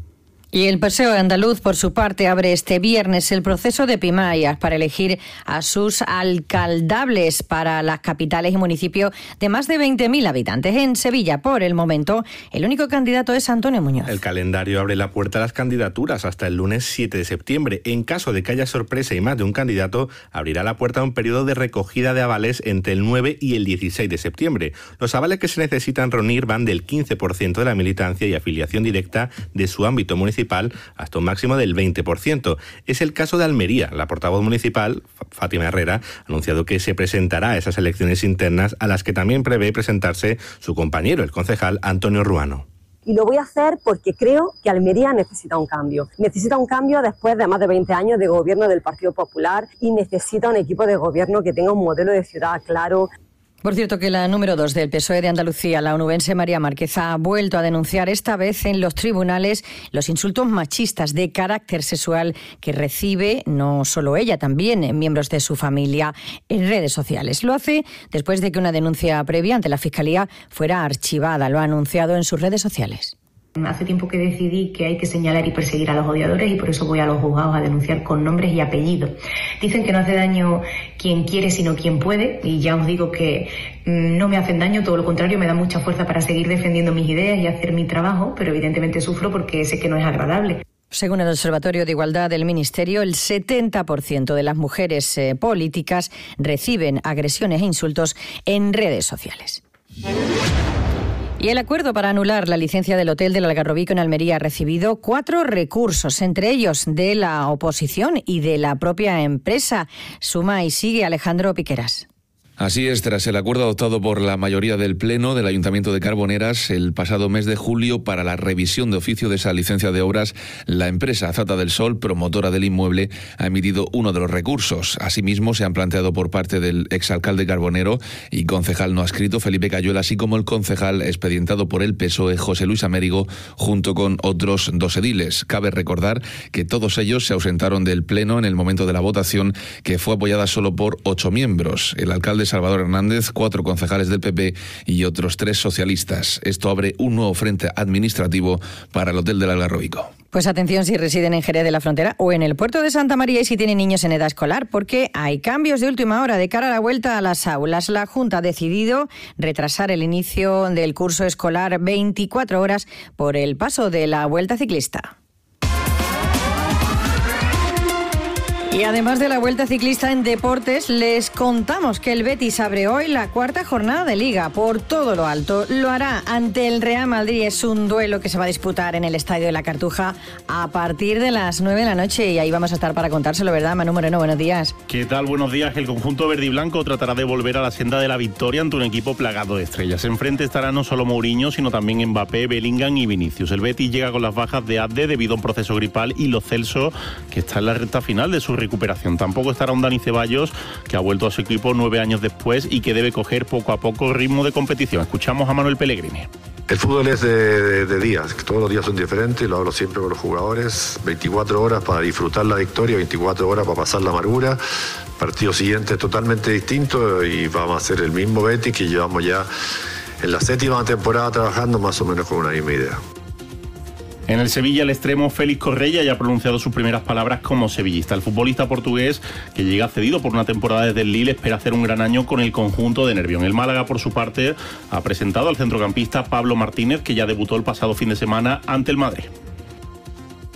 Y el P S O E andaluz, por su parte, abre este viernes el proceso de primarias para elegir a sus alcaldables para las capitales y municipios de más de veinte mil habitantes. En Sevilla, por el momento, el único candidato es Antonio Muñoz. El calendario abre la puerta a las candidaturas hasta el lunes siete de septiembre. En caso de que haya sorpresa y más de un candidato, abrirá la puerta a un periodo de recogida de avales entre el nueve y el dieciséis de septiembre. Los avales que se necesitan reunir van del quince por ciento de la militancia y afiliación directa de su ámbito municipal hasta un máximo del veinte por ciento. Es el caso de Almería. La portavoz municipal, Fátima Herrera, ha anunciado que se presentará a esas elecciones internas a las que también prevé presentarse su compañero, el concejal Antonio Ruano. Y lo voy a hacer porque creo que Almería necesita un cambio. Necesita un cambio después de más de veinte años de gobierno del Partido Popular y necesita un equipo de gobierno que tenga un modelo de ciudad claro. Por cierto, que la número dos del P S O E de Andalucía, la onubense María Márquez, ha vuelto a denunciar esta vez en los tribunales los insultos machistas de carácter sexual que recibe no solo ella, también miembros de su familia en redes sociales. Lo hace después de que una denuncia previa ante la Fiscalía fuera archivada. Lo ha anunciado en sus redes sociales. Hace tiempo que decidí que hay que señalar y perseguir a los odiadores y por eso voy a los juzgados a denunciar con nombres y apellidos. Dicen que no hace daño quien quiere sino quien puede y ya os digo que mmm, no me hacen daño, todo lo contrario, me da mucha fuerza para seguir defendiendo mis ideas y hacer mi trabajo, pero evidentemente sufro porque sé que no es agradable. Según el Observatorio de Igualdad del Ministerio, el setenta por ciento de las mujeres eh, políticas reciben agresiones e insultos en redes sociales. Y el acuerdo para anular la licencia del Hotel del Algarrobico en Almería ha recibido cuatro recursos, entre ellos de la oposición y de la propia empresa. Suma y sigue Alejandro Piqueras. Así es, tras el acuerdo adoptado por la mayoría del Pleno del Ayuntamiento de Carboneras el pasado mes de julio para la revisión de oficio de esa licencia de obras, la empresa Azata del Sol, promotora del inmueble, ha emitido uno de los recursos. Asimismo, se han planteado por parte del exalcalde carbonero y concejal no adscrito, Felipe Cayuela, así como el concejal expedientado por el P S O E, José Luis Amérigo, junto con otros dos ediles. Cabe recordar que todos ellos se ausentaron del Pleno en el momento de la votación, que fue apoyada solo por ocho miembros. El alcalde Salvador Hernández, cuatro concejales del P P y otros tres socialistas. Esto abre un nuevo frente administrativo para el Hotel del Algarrobico. Pues atención si residen en Jerez de la Frontera o en el puerto de Santa María y si tienen niños en edad escolar, porque hay cambios de última hora de cara a la vuelta a las aulas. La Junta ha decidido retrasar el inicio del curso escolar veinticuatro horas por el paso de la Vuelta Ciclista. Y además de la Vuelta Ciclista en deportes, les contamos que el Betis abre hoy la cuarta jornada de Liga por todo lo alto. Lo hará ante el Real Madrid. Es un duelo que se va a disputar en el Estadio de la Cartuja a partir de las nueve de la noche y ahí vamos a estar para contárselo, ¿verdad, Manu Moreno? Buenos días. ¿Qué tal? Buenos días. El conjunto verde y blanco tratará de volver a la senda de la victoria ante un equipo plagado de estrellas. Enfrente estará no solo Mourinho, sino también Mbappé, Bellingham y Vinicius. El Betis llega con las bajas de Adde debido a un proceso gripal y Lo Celso, que está en la recta final de su recuperación. Tampoco estará un Dani Ceballos, que ha vuelto a su equipo nueve años después y que debe coger poco a poco ritmo de competición. Escuchamos a Manuel Pellegrini. El fútbol es de, de, de días, que todos los días son diferentes, lo hablo siempre con los jugadores, veinticuatro horas para disfrutar la victoria, veinticuatro horas para pasar la amargura, partido siguiente totalmente distinto y vamos a hacer el mismo Betis que llevamos ya en la séptima temporada trabajando más o menos con una misma idea. En el Sevilla, el extremo Félix Correia ya ha pronunciado sus primeras palabras como sevillista. El futbolista portugués, que llega cedido por una temporada desde el Lille, espera hacer un gran año con el conjunto de Nervión. El Málaga, por su parte, ha presentado al centrocampista Pablo Martínez, que ya debutó el pasado fin de semana ante el Madrid.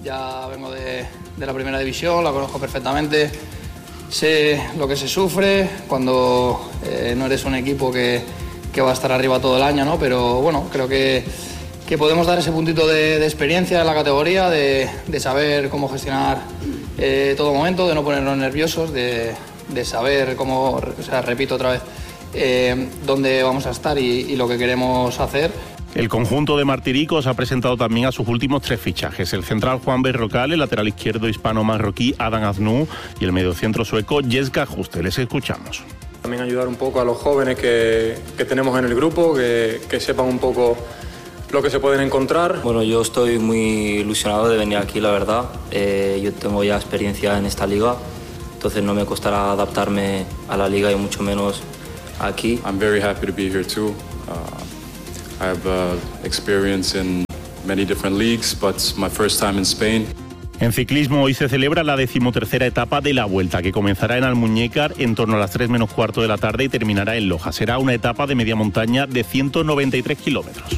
Ya vengo de, de la primera división, la conozco perfectamente. Sé lo que se sufre cuando eh, no eres un equipo que, que va a estar arriba todo el año, ¿no? Pero bueno, creo que, que podemos dar ese puntito de, de experiencia en la categoría, de, de saber cómo gestionar eh, todo momento, de no ponernos nerviosos, de, de saber cómo, o sea, repito otra vez, eh, dónde vamos a estar y, y lo que queremos hacer. El conjunto de Martiricos ha presentado también a sus últimos tres fichajes: el central Juan Berrocal, el lateral izquierdo hispano-marroquí Adam Aznou y el mediocentro sueco Jesca Juste. Les escuchamos. También ayudar un poco a los jóvenes que, que tenemos en el grupo, que, que sepan un poco lo que se pueden encontrar. Bueno, yo estoy muy ilusionado de venir aquí, la verdad. Eh, yo tengo ya experiencia en esta liga, entonces no me costará adaptarme a la liga y mucho menos aquí. I'm very happy to be here too. Uh, I have uh, experience in many different leagues, but it's my first time in Spain. En ciclismo hoy se celebra la decimotercera etapa de la Vuelta, que comenzará en Almuñécar en torno a las tres menos cuarto de la tarde y terminará en Loja. Será una etapa de media montaña de ciento noventa y tres kilómetros.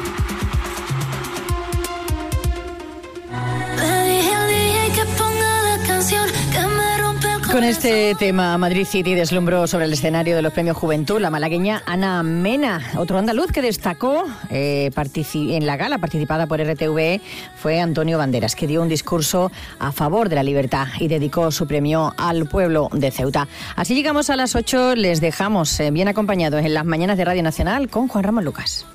Con este tema, Madrid City deslumbró sobre el escenario de los Premios Juventud la malagueña Ana Mena. Otro andaluz que destacó eh, en la gala participada por R T V E fue Antonio Banderas, que dio un discurso a favor de la libertad y dedicó su premio al pueblo de Ceuta. Así llegamos a las ocho, les dejamos eh, bien acompañados en las mañanas de Radio Nacional con Juan Ramón Lucas.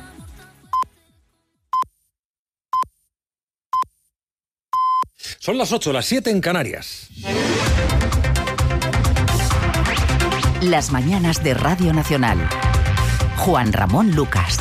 Son las ocho, las siete en Canarias. Las mañanas de Radio Nacional. Juan Ramón Lucas.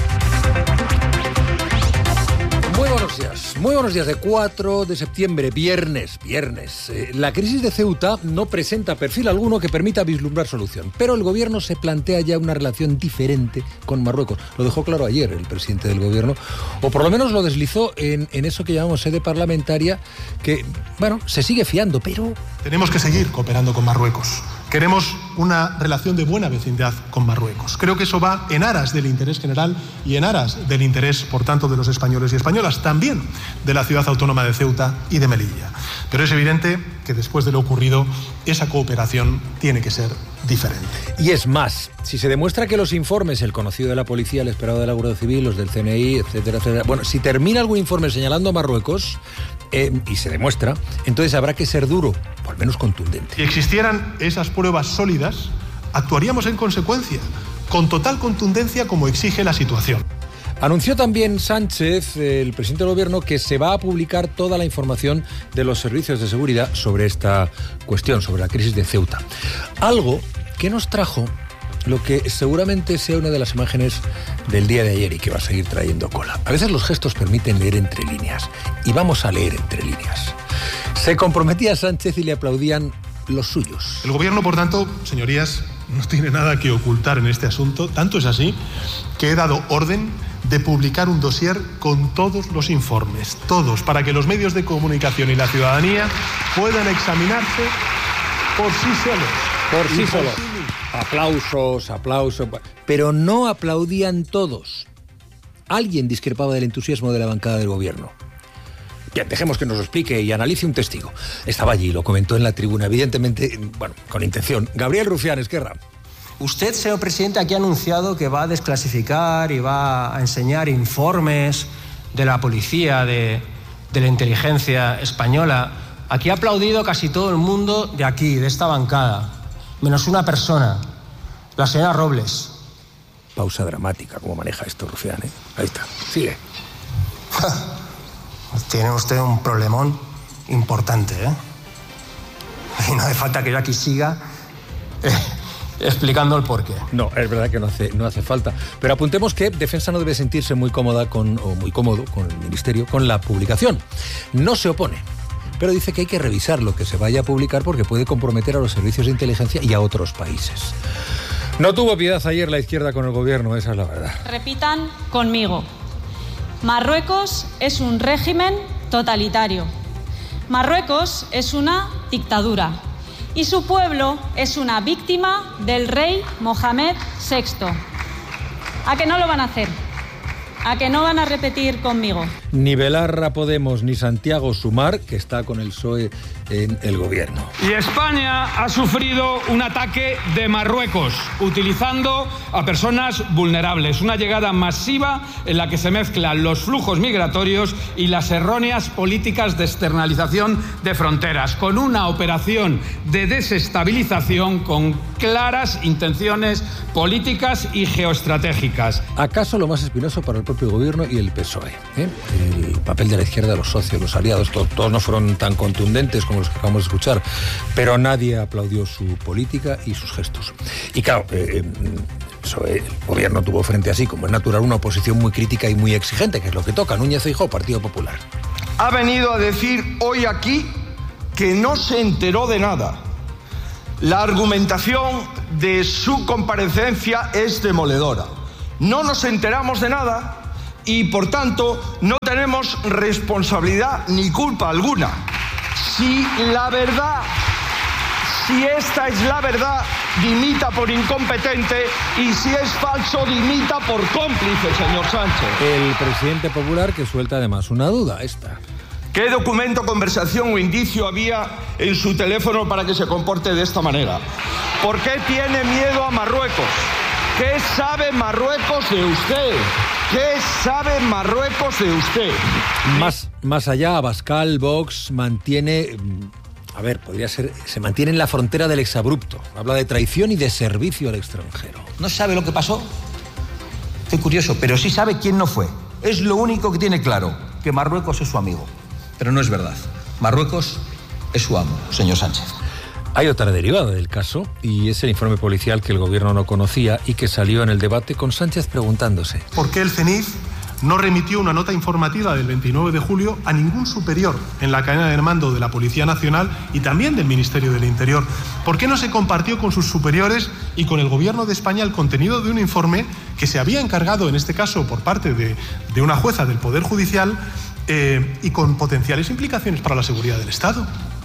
Muy buenos días, muy buenos días de cuatro de septiembre, viernes, viernes. Eh, la crisis de Ceuta no presenta perfil alguno que permita vislumbrar solución, pero el gobierno se plantea ya una relación diferente con Marruecos. Lo dejó claro ayer el presidente del gobierno, o por lo menos lo deslizó en, en eso que llamamos sede parlamentaria, que, bueno, se sigue fiando, pero... Tenemos que seguir cooperando con Marruecos. Queremos una relación de buena vecindad con Marruecos. Creo que eso va en aras del interés general y en aras del interés, por tanto, de los españoles y españolas, también de la ciudad autónoma de Ceuta y de Melilla. Pero es evidente que después de lo ocurrido, esa cooperación tiene que ser diferente. Y es más, si se demuestra que los informes, el conocido de la policía, el esperado de la Guardia Civil, los del C N I, etcétera, etcétera, bueno, si termina algún informe señalando a Marruecos, eh, y se demuestra, entonces habrá que ser duro, por lo menos contundente. Si existieran esas pruebas sólidas, actuaríamos en consecuencia, con total contundencia como exige la situación. Anunció también Sánchez, el presidente del gobierno, que se va a publicar toda la información de los servicios de seguridad sobre esta cuestión, sobre la crisis de Ceuta. Algo que nos trajo lo que seguramente sea una de las imágenes del día de ayer y que va a seguir trayendo cola. A veces los gestos permiten leer entre líneas, y vamos a leer entre líneas. Se comprometía Sánchez y le aplaudían los suyos. El gobierno, por tanto, señorías, no tiene nada que ocultar en este asunto. Tanto es así que he dado orden de publicar un dossier con todos los informes, todos, para que los medios de comunicación y la ciudadanía puedan examinarse por sí solos. Por sí solos. Aplausos, aplausos. Pero no aplaudían todos. Alguien discrepaba del entusiasmo de la bancada del gobierno. Bien, dejemos que nos lo explique y analice un testigo. Estaba allí, lo comentó en la tribuna, evidentemente, bueno, con intención. Gabriel Rufián, Esquerra. Usted, señor presidente, aquí ha anunciado que va a desclasificar y va a enseñar informes de la policía, de, de la inteligencia española. Aquí ha aplaudido casi todo el mundo de aquí, de esta bancada, menos una persona, la señora Robles. Pausa dramática, cómo maneja esto, Rufián, ¿eh? Ahí está, sigue. Tiene usted un problemón importante, ¿eh? Y no hace falta que yo aquí siga eh, explicando el porqué. No, es verdad que no hace, no hace falta. Pero apuntemos que Defensa no debe sentirse muy cómoda con, o muy cómodo con el Ministerio con la publicación. No se opone, pero dice que hay que revisar lo que se vaya a publicar porque puede comprometer a los servicios de inteligencia y a otros países. No tuvo piedad ayer la izquierda con el gobierno, esa es la verdad. Repitan conmigo. Marruecos es un régimen totalitario. Marruecos es una dictadura. Y su pueblo es una víctima del rey Mohamed sexto. ¿A que no lo van a hacer? ¿A que no van a repetir conmigo? Ni Belarra Podemos ni Santiago Sumar, que está con el P S O E en el gobierno. Y España ha sufrido un ataque de Marruecos, utilizando a personas vulnerables. Una llegada masiva en la que se mezclan los flujos migratorios y las erróneas políticas de externalización de fronteras, con una operación de desestabilización con claras intenciones políticas y geoestratégicas. ¿Acaso lo más espinoso para el propio gobierno y el P S O E? ¿eh? El papel de la izquierda, los socios, los aliados, todos, todos no fueron tan contundentes como los que acabamos de escuchar, pero nadie aplaudió su política y sus gestos. Y claro, eh, P S O E, el gobierno tuvo frente a sí, como es natural, una oposición muy crítica y muy exigente, que es lo que toca. Núñez Feijóo, Partido Popular. Ha venido a decir hoy aquí que no se enteró de nada. La argumentación de su comparecencia es demoledora. No nos enteramos de nada y, por tanto, no tenemos responsabilidad ni culpa alguna. Si la verdad, si esta es la verdad, dimita por incompetente, y si es falso, dimita por cómplice, señor Sánchez. El presidente popular, que suelta además una duda, esta. ¿Qué documento, conversación o indicio había en su teléfono para que se comporte de esta manera? ¿Por qué tiene miedo a Marruecos? ¿Qué sabe Marruecos de usted? ¿Qué sabe Marruecos de usted? Más, más allá, Abascal, Vox mantiene... A ver, podría ser... Se mantiene en la frontera del exabrupto. Habla de traición y de servicio al extranjero. ¿No sabe lo que pasó? Estoy curioso, pero sí sabe quién no fue. Es lo único que tiene claro, que Marruecos es su amigo. Pero no es verdad. Marruecos es su amo, señor Sánchez. Hay otra derivada del caso, y es el informe policial que el gobierno no conocía y que salió en el debate con Sánchez preguntándose: ¿por qué el CENIF no remitió una nota informativa del veintinueve de julio a ningún superior en la cadena de mando de la Policía Nacional y también del Ministerio del Interior? ¿Por qué no se compartió con sus superiores y con el Gobierno de España el contenido de un informe que se había encargado, en este caso por parte de, de una jueza del Poder Judicial, eh, y con potenciales implicaciones para la seguridad del Estado?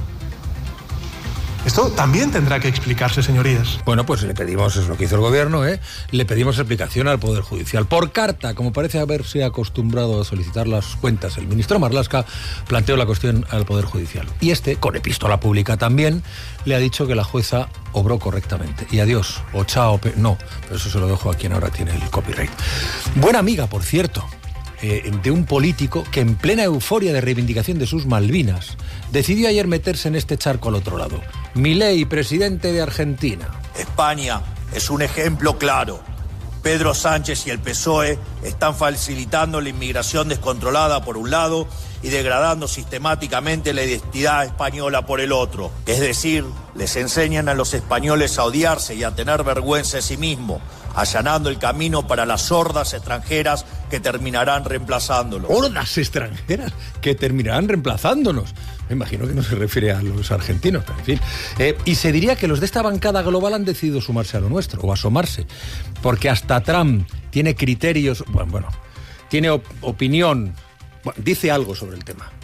Esto también tendrá que explicarse, señorías. Bueno, pues le pedimos, es lo que hizo el gobierno, ¿eh? Le pedimos explicación al Poder Judicial. Por carta, como parece haberse acostumbrado a solicitar las cuentas, el ministro Marlaska planteó la cuestión al Poder Judicial. Y este, con epístola pública también, le ha dicho que la jueza obró correctamente. Y adiós, o chao, pe... no, pero eso se lo dejo a quien ahora tiene el copyright. Buena amiga, por cierto, eh, de un político que en plena euforia de reivindicación de sus Malvinas decidió ayer meterse en este charco al otro lado. Milei, presidente de Argentina. España es un ejemplo claro. Pedro Sánchez y el P S O E están facilitando la inmigración descontrolada por un lado y degradando sistemáticamente la identidad española por el otro. Es decir, les enseñan a los españoles a odiarse y a tener vergüenza de sí mismos, allanando el camino para las hordas extranjeras que terminarán reemplazándolos. ¿Hordas extranjeras que terminarán reemplazándonos? Me imagino que no se refiere a los argentinos, pero en fin. Eh, y se diría que los de esta bancada global han decidido sumarse a lo nuestro, o asomarse, porque hasta Trump tiene criterios, bueno, bueno tiene op- opinión, bueno, dice algo sobre el tema.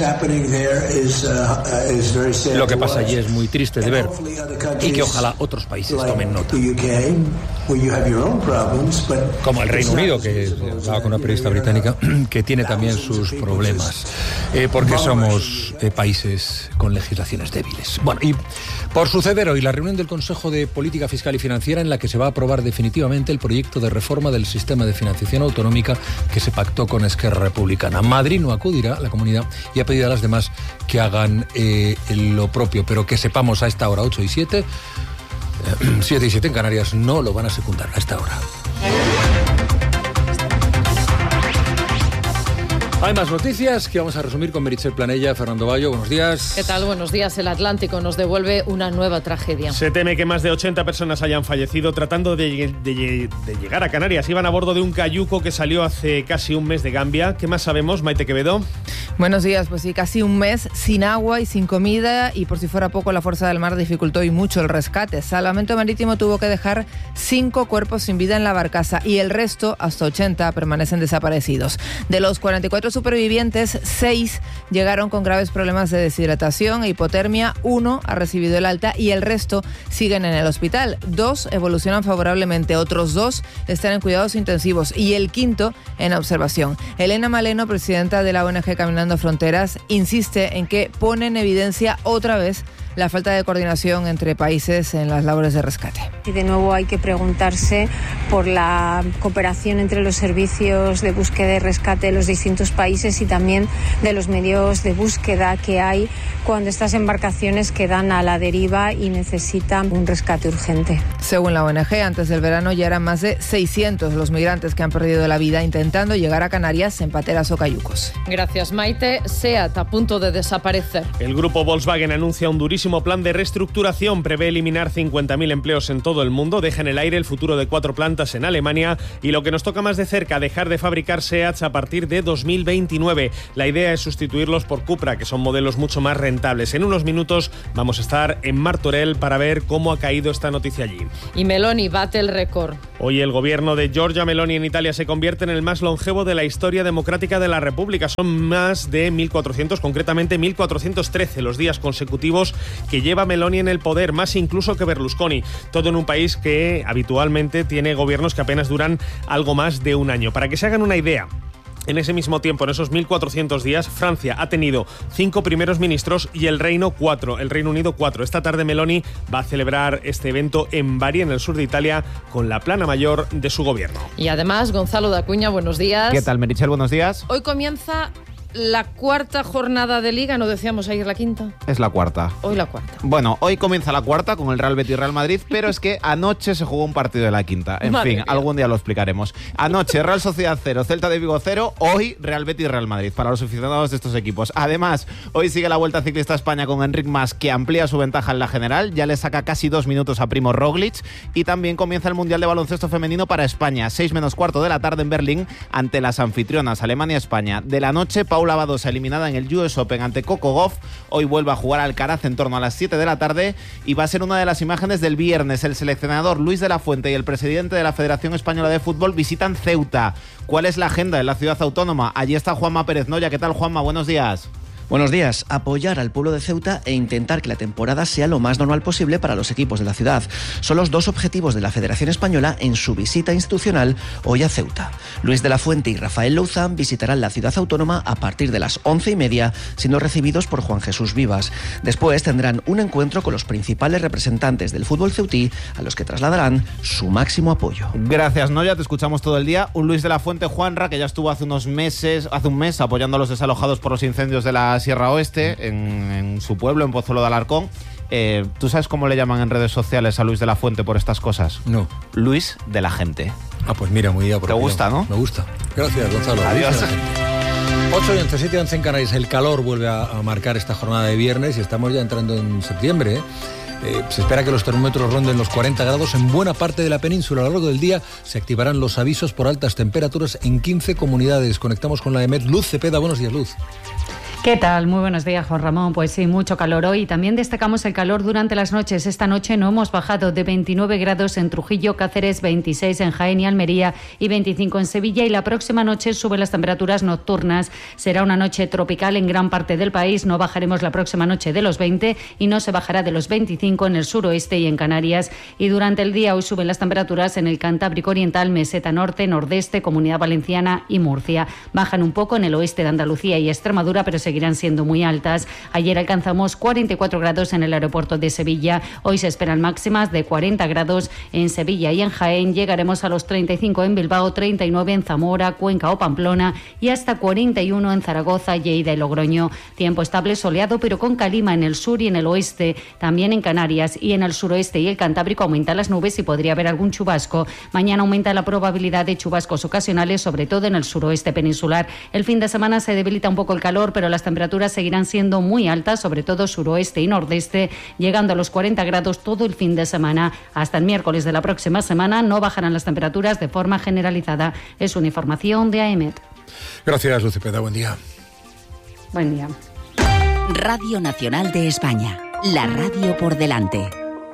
Lo que pasa allí es muy triste de ver y que ojalá otros países tomen nota. Como el Reino Unido, que hablaba con una periodista británica, que tiene también sus problemas, eh, porque somos eh, países con legislaciones débiles. Bueno, y por suceder hoy la reunión del Consejo de Política Fiscal y Financiera, en la que se va a aprobar definitivamente el proyecto de reforma del sistema de financiación autonómica que se pactó con Esquerra Republicana. Madrid no acudirá a la comunidad y ha pedido a las demás que hagan eh, lo propio, pero que sepamos a esta hora, ocho y siete, siete y siete en Canarias, no lo van a secundar a esta hora. Hay más noticias que vamos a resumir con Meritxell Planella. Fernando Bayo, buenos días. ¿Qué tal? Buenos días. El Atlántico nos devuelve una nueva tragedia. Se teme que más de ochenta personas hayan fallecido tratando de, de, de llegar a Canarias. Iban a bordo de un cayuco que salió hace casi un mes de Gambia. ¿Qué más sabemos, Maite Quevedo? Buenos días, pues sí, casi un mes sin agua y sin comida, y por si fuera poco la fuerza del mar dificultó y mucho el rescate. Salvamento Marítimo tuvo que dejar cinco cuerpos sin vida en la barcaza y el resto, hasta ochenta, permanecen desaparecidos. De los cuarenta y cuatro supervivientes, seis llegaron con graves problemas de deshidratación e hipotermia, uno ha recibido el alta y el resto siguen en el hospital. Dos evolucionan favorablemente, otros dos están en cuidados intensivos y el quinto en observación. Elena Maleno, presidenta de la O N G Caminando Fronteras, insiste en que pone en evidencia otra vez la falta de coordinación entre países en las labores de rescate. Y de nuevo hay que preguntarse por la cooperación entre los servicios de búsqueda y rescate de los distintos países y también de los medios de búsqueda que hay cuando estas embarcaciones quedan a la deriva y necesitan un rescate urgente. Según la O N G, antes del verano ya eran más de seiscientos los migrantes que han perdido la vida intentando llegar a Canarias en pateras o cayucos. Gracias, Maite. SEAT a punto de desaparecer. El grupo Volkswagen anuncia un durísimo plan de reestructuración. Prevé eliminar cincuenta mil empleos en todo el mundo, deja en el aire el futuro de cuatro plantas en Alemania y, lo que nos toca más de cerca, dejar de fabricar SEATs a partir de dos mil veintinueve. La idea es sustituirlos por Cupra, que son modelos mucho más rentables. En unos minutos vamos a estar en Martorell para ver cómo ha caído esta noticia allí. Y Meloni bate el récord. Hoy el gobierno de Giorgia Meloni en Italia se convierte en el más longevo de la historia democrática de la República. Son más de mil cuatrocientos, concretamente mil cuatrocientos trece los días consecutivos que lleva Meloni en el poder, más incluso que Berlusconi. Todo en un país que habitualmente tiene gobiernos que apenas duran algo más de un año. Para que se hagan una idea, en ese mismo tiempo, en esos mil cuatrocientos días, Francia ha tenido cinco primeros ministros y el Reino cuatro, el Reino Unido cuatro. Esta tarde Meloni va a celebrar este evento en Bari, en el sur de Italia, con la plana mayor de su gobierno. Y además, Gonzalo Dacuña, buenos días. ¿Qué tal, Meritxell? Buenos días. Hoy comienza la cuarta jornada de Liga, ¿no decíamos ayer la quinta? Es la cuarta. Hoy la cuarta. Bueno, hoy comienza la cuarta con el Real Betis y Real Madrid, pero es que anoche se jugó un partido de la quinta. En Madre fin, mía. Algún día lo explicaremos. Anoche Real Sociedad cero, Celta de Vigo cero, hoy Real Betis y Real Madrid, para los aficionados de estos equipos. Además, hoy sigue la Vuelta Ciclista a España con Enric Mas, que amplía su ventaja en la general, ya le saca casi dos minutos a Primo Roglic, y también comienza el Mundial de Baloncesto Femenino para España, seis menos cuarto de la tarde en Berlín, ante las anfitrionas Alemania-España. De la noche, Paula Badosa eliminada en el U S Open ante Coco Gauff. Hoy vuelve a jugar Alcaraz en torno a las siete de la tarde y va a ser una de las imágenes del viernes. El seleccionador Luis de la Fuente y el presidente de la Federación Española de Fútbol visitan Ceuta. ¿Cuál es la agenda en la ciudad autónoma? Allí está Juanma Pérez Noya. ¿Qué tal, Juanma? Buenos días. Buenos días. Apoyar al pueblo de Ceuta e intentar que la temporada sea lo más normal posible para los equipos de la ciudad. Son los dos objetivos de la Federación Española en su visita institucional hoy a Ceuta. Luis de la Fuente y Rafael Louzán visitarán la ciudad autónoma a partir de las once y media, siendo recibidos por Juan Jesús Vivas. Después tendrán un encuentro con los principales representantes del fútbol ceutí, a los que trasladarán su máximo apoyo. Gracias, Noya. Te escuchamos todo el día. Un Luis de la Fuente, Juanra, que ya estuvo hace unos meses, hace un mes, apoyando a los desalojados por los incendios de la Sierra Oeste, en, en su pueblo, en Pozuelo de Alarcón. Eh, ¿Tú sabes cómo le llaman en redes sociales a Luis de la Fuente por estas cosas? No. Luis de la gente. Ah, pues mira, muy apropiado. ¿Te gusta, no? Me gusta. Gracias, Gonzalo. Adiós. ocho y once, siete y once en Canarias. El calor vuelve a, a marcar esta jornada de viernes y estamos ya entrando en septiembre, ¿eh? Eh, se espera que los termómetros ronden los cuarenta grados en buena parte de la península. A lo largo del día se activarán los avisos por altas temperaturas en quince comunidades. Conectamos con la EMET. Luz Cepeda, buenos días, Luz. ¿Qué tal? Muy buenos días, Juan Ramón. Pues sí, mucho calor hoy. También destacamos el calor durante las noches. Esta noche no hemos bajado de veintinueve grados en Trujillo, Cáceres, veintiséis en Jaén y Almería y veinticinco en Sevilla. Y la próxima noche suben las temperaturas nocturnas. Será una noche tropical en gran parte del país. No bajaremos la próxima noche de los veinte y no se bajará de los veinticinco en el suroeste y en Canarias. Y durante el día hoy suben las temperaturas en el Cantábrico Oriental, Meseta Norte, Nordeste, Comunidad Valenciana y Murcia. Bajan un poco en el oeste de Andalucía y Extremadura, pero seguirán siendo muy altas. Ayer alcanzamos cuarenta y cuatro grados en el aeropuerto de Sevilla. Hoy se esperan máximas de cuarenta grados en Sevilla y en Jaén. Llegaremos a los treinta y cinco en Bilbao, treinta y nueve en Zamora, Cuenca o Pamplona y hasta cuarenta y uno en Zaragoza, Lleida y Logroño. Tiempo estable soleado pero con calima en el sur y en el oeste. También en Canarias y en el suroeste y el Cantábrico aumentan las nubes y podría haber algún chubasco. Mañana aumenta la probabilidad de chubascos ocasionales, sobre todo en el suroeste peninsular. El fin de semana se debilita un poco el calor, pero las temperaturas seguirán siendo muy altas, sobre todo suroeste y nordeste, llegando a los cuarenta grados todo el fin de semana. Hasta el miércoles de la próxima semana no bajarán las temperaturas de forma generalizada. Es una información de AEMET. Gracias, Luz Cepeda. Buen día. Buen día. Radio Nacional de España, la radio por delante.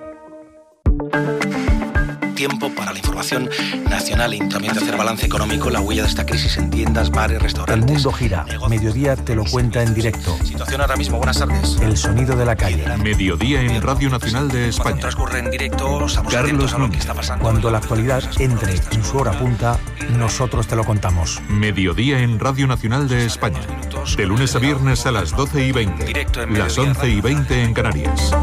Tiempo para la información nacional y también de hacer balance económico, la huella de esta crisis en tiendas, bares, restaurantes. El mundo gira. Mediodía te lo cuenta en directo. Situación ahora mismo, buenas tardes. El sonido de la calle. Mediodía en Radio Nacional de España. Cuando transcurre en directo, estamos atentos a lo que está pasando. Cuando la actualidad entre en su hora punta, nosotros te lo contamos. Mediodía en Radio Nacional de España. De lunes a viernes a las doce y veinte. Las once y veinte en Canarias.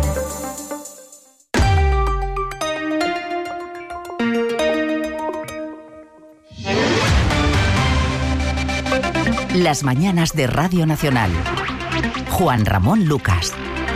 Las mañanas de Radio Nacional. Juan Ramón Lucas.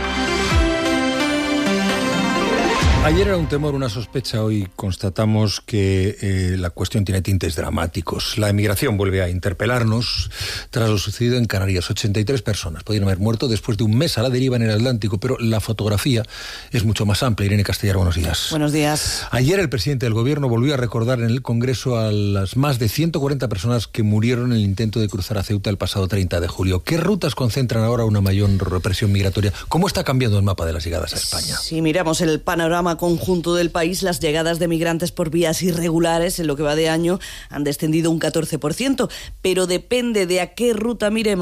Ayer era un temor, una sospecha, hoy constatamos que eh, la cuestión tiene tintes dramáticos. La emigración vuelve a interpelarnos tras lo sucedido en Canarias. ochenta y tres personas podrían haber muerto después de un mes a la deriva en el Atlántico, pero la fotografía es mucho más amplia. Irene Castellar, buenos días. Buenos días. Ayer el presidente del Gobierno volvió a recordar en el Congreso a las más de ciento cuarenta personas que murieron en el intento de cruzar a Ceuta el pasado treinta de julio. ¿Qué rutas concentran ahora una mayor represión migratoria? ¿Cómo está cambiando el mapa de las llegadas a España? Si miramos el panorama conjunto del país, las llegadas de migrantes por vías irregulares en lo que va de año han descendido un catorce por ciento, pero depende de a qué ruta miremos